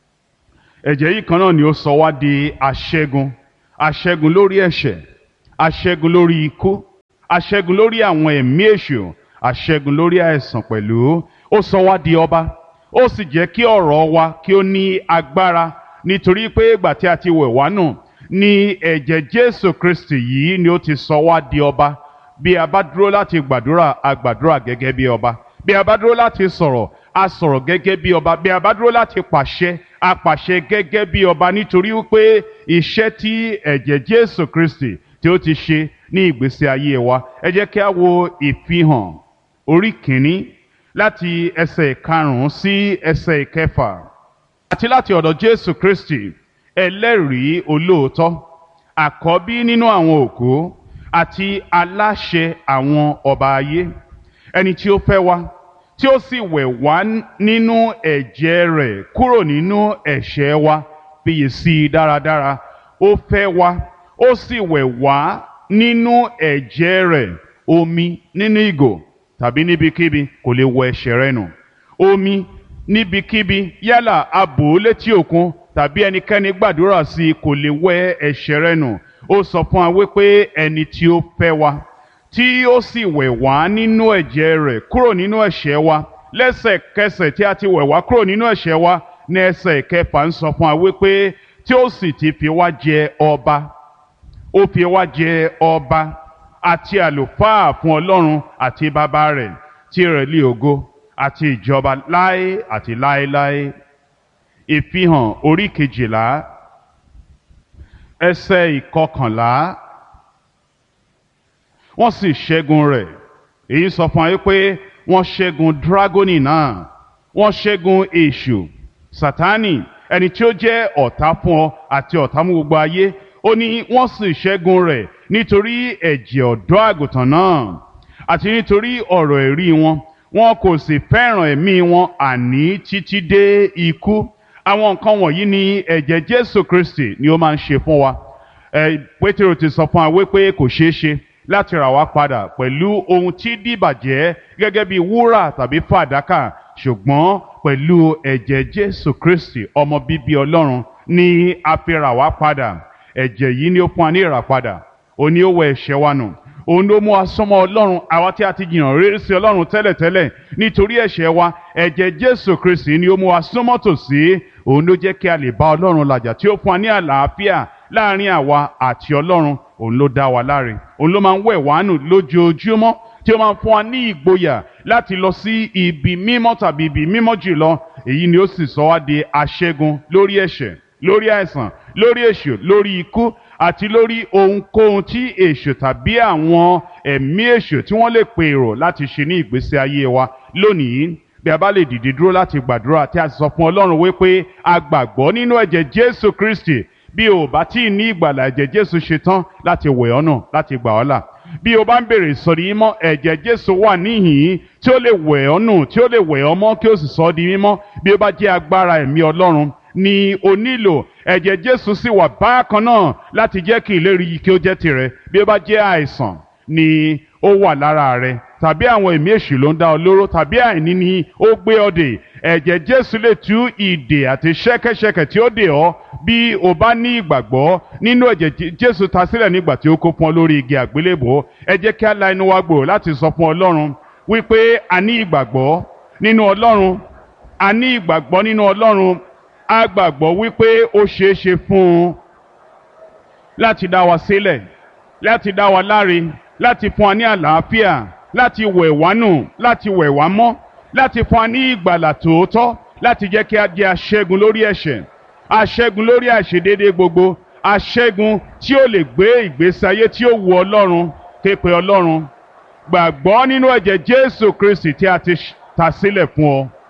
Ẹ̀jẹ̀ yìí kan náà ni ó sọ wá di aṣẹ́gun. Aṣẹ́gun lórí ẹ̀ṣẹ̀, aṣẹ́gun lórí ikú, aṣẹ́gun lórí àwọn ẹ̀mí èṣù, aṣẹ́gun lórí àìsàn pẹ̀lú. Ó sọ wá di ọba, ó sì jẹ́ kí ọ̀rọ̀ wa kí ó ní agbára, nítorí pé ìgbà tí a ti wẹ̀ wá nù ní ẹ̀jẹ̀ Jésù Kristi yìí ni ó ti sọ wá di ọba. Bí a bá dúró láti gbàdúrà, a gbàdúrà gẹ́gẹ́ bí ọba. Bí a bá dúró láti sọ̀rọ̀, a sọ̀rọ̀ gẹ́gẹ́ bí ọba. Bí a bá dúró láti pàṣẹ, a pàṣẹ gẹ́gẹ́ bí ọba, nítorí wípé iṣẹ́ tí ẹ̀jẹ̀ Jésù Kristi tí ó ti ṣe ní ìgbésí ayé wa. Ẹ jẹ́ kí a wo ìfihàn orí kìíní láti ẹsẹ̀ ìkarùn-ún sí ẹsẹ̀ ìkẹfà. Àti láti ọ̀dọ̀ Jésù Kristi, ẹlẹ́rìí olóòótọ́, àkọ́bí nínú àwọn òkú, àti aláṣẹ àwọn ọba ayé, ẹni tí ó fẹ́ wa, tí ó sì wẹ̀ wá nínú ẹ̀jẹ̀ rẹ̀ kúrò nínú ẹ̀ṣẹ̀ wa. Fiyèsí dáradára, ó fẹ́ wa, ó sì wẹ̀ wá nínú ẹ̀jẹ̀ rẹ̀. Omi nínú ìgò tàbí níbikíbi kò lè wẹ ẹ̀ṣẹ̀ rẹ nù. Omi níbikíbi, yálà a bò ó létí òkun tàbí ẹnikẹ́ni gbàdúrà sí i, kò lè wẹ ẹ̀ṣẹ̀ rẹ nù. Ó sọ fún wa wípé ẹni tí ó fẹ́ wa, tí ó sì wẹ̀ wá nínú ẹ̀jẹ̀ rẹ̀ kúrò nínú ẹ̀ṣẹ̀ wa, lẹ́sẹ̀kẹsẹ̀ tí a ti wẹ̀ wá kúrò nínú ẹ̀ṣẹ̀ wa, ní ẹsẹ̀ ìkẹfà ń sọ fún wa wípé tí ó sì ti fi wá jẹ ọba, ó fi wá jẹ ọba àti àlùfáà fún Ọlọ́run àti bàbá rẹ̀, tirẹ̀ ni ògo àti ìjọba láé àti láéláé. Ìfihàn orí kejìlá ẹsẹ̀ ìkọkànlá. Wọ́n sì ṣẹ́gun rẹ̀. Èyí sọ fún wa pé wọ́n ṣẹ́gun dragoni náà, wọ́n ṣẹ́gun èṣù, Sátánì, ẹni tí ó jẹ́ ọ̀tá fún ọ àti ọ̀tá fún gbogbo ayé. Ó ní wọ́n sì ṣẹ́gun rẹ̀ nítorí ẹ̀jẹ̀ ọ̀dọ́ àgùntàn náà àti nítorí ọ̀rọ̀ ẹ̀rí wọn. Wọn kò sì fẹ́ràn ẹ̀mí wọn àní títí dé ikú. Àwọn nǹkan wọ̀nyí ni ẹ̀jẹ̀ Jésù Kristi ni ó máa ń ṣe fún wa. Ẹ Pétérù ti sọ fún wa wípé kò ṣeé ṣe láti rà wá padà pẹ̀lú ohun tí dìbàjẹ́ gẹ́gẹ́ bí wúrà tàbí fàdákà, ṣùgbọ́n pẹ̀lú ẹ̀jẹ̀ Jésù Kristi ọmọ bíbí Ọlọ́run ni a fi rà wá padà. Ẹ̀jẹ̀ yìí ni ó fún wa ní ìràpadà, òun ni ó wẹ ẹ̀ṣẹ̀ wa nù, òun ló mú wa súnmọ́ Ọlọ́run, àwa tí a ti jìnnà réré sí Ọlọ́run tẹ́lẹ̀tẹ́lẹ̀ nítorí ẹ̀ṣẹ̀ wa. Ẹ̀jẹ̀ Jésù Kristi ni ó mú wa súnmọ́ tòsí, òun ló jẹ́ kí a lè bá Ọlọ́run làjà, tí ó fún wa ní àlàáfíà láàrin àwa àti Ọlọ́run. Òun ló dá wa láre, òun ló máa ń wẹ̀ wá nù lójoojúmọ́, tí ó máa ń fún wa ní ìgboyà láti lọ sí ibi mímọ́ tàbí ibi mímọ́ jùlọ. Èyí ni ó sì sọ wá di aṣẹ́gun lórí ẹ̀ṣẹ̀, lórí àìsàn, lórí èṣù, lórí ikú àti lórí ohunkóhun tí èṣù tàbí àwọn ẹ̀mí èṣù tí wọ́n lè pèrò láti ṣe ní ìgbésí ayé wa. Lónìí, bí a bá lè dìde dúró láti gbàdúrà tí a sì sọ fún Ọlọ́run wípé a gbàgbọ́ nínú ẹ̀jẹ̀ Jésù Kristi. Bí o bá tí ì ní ìgbàlà, ẹ̀jẹ̀ Jésù ṣetán láti wẹ̀ ọ́ nù, láti gbà ọ́ là. Bí o bá ń bèrè ìsọ̀rí mímọ́, ẹ̀jẹ̀ Jésù wà níhìn-ín tí ó lè wẹ̀ ọ́ nù, tí ó lè wẹ̀ ọ́ mọ́ kí ó sì sọ ọ́ di mímọ́. Bí ó bá jẹ́ agbára ẹ̀mí Ọlọ́run ni o nílò, ẹ̀jẹ̀ Jésù sì wà bákan náà láti jẹ́ kí ìlérí yìí kí ó jẹ́ tirẹ̀. Bí ó bá jẹ́ àìsàn ni ó wà lára rẹ, tàbí àwọn ẹ̀mí èṣù ló ń dá ọ lóró, tàbí àìní ni ó gbé ọ dè, ẹ̀jẹ̀ Jésù lè tú ìdè àti ṣẹ́kẹ́ṣẹkẹ̀ tí ó dè ọ́ bí o bá ní ìgbàgbọ́ nínú ẹ̀jẹ̀ Jésù ta sílẹ̀ nígbà tí ó kó fún ọ lórí igi àgbélébùú. Ẹ jẹ́ kí a la inú wa gbòòrò láti sọ fún Ọlọ́run wípé a ní ìgbàgbọ́ nínú Ọlọ́run, a ní ìgbàgbọ́ nínú Ọlọ́run. A gbàgbọ́ wípé ó ṣeé ṣe fún un láti dá wa sílẹ̀, láti dá wa láre, láti fún wa ní àlàáfíà, láti wẹ̀ wá nù, láti wẹ̀ wá mọ́, láti fún wa ní ìgbàlà tòótọ́, láti jẹ́ kí a jẹ́ aṣẹ́gun lórí ẹ̀ṣẹ̀, aṣẹ́gun lórí àìṣedéédé gbogbo, aṣẹ́gun tí ó lè gbé ìgbésí ayé tí ó wu Ọlọ́run. Ké pe Ọlọ́run, gbàgbọ́ nínú ẹ̀jẹ̀ Jésù Kristi tí a ti ta sílẹ̀ fún ọ.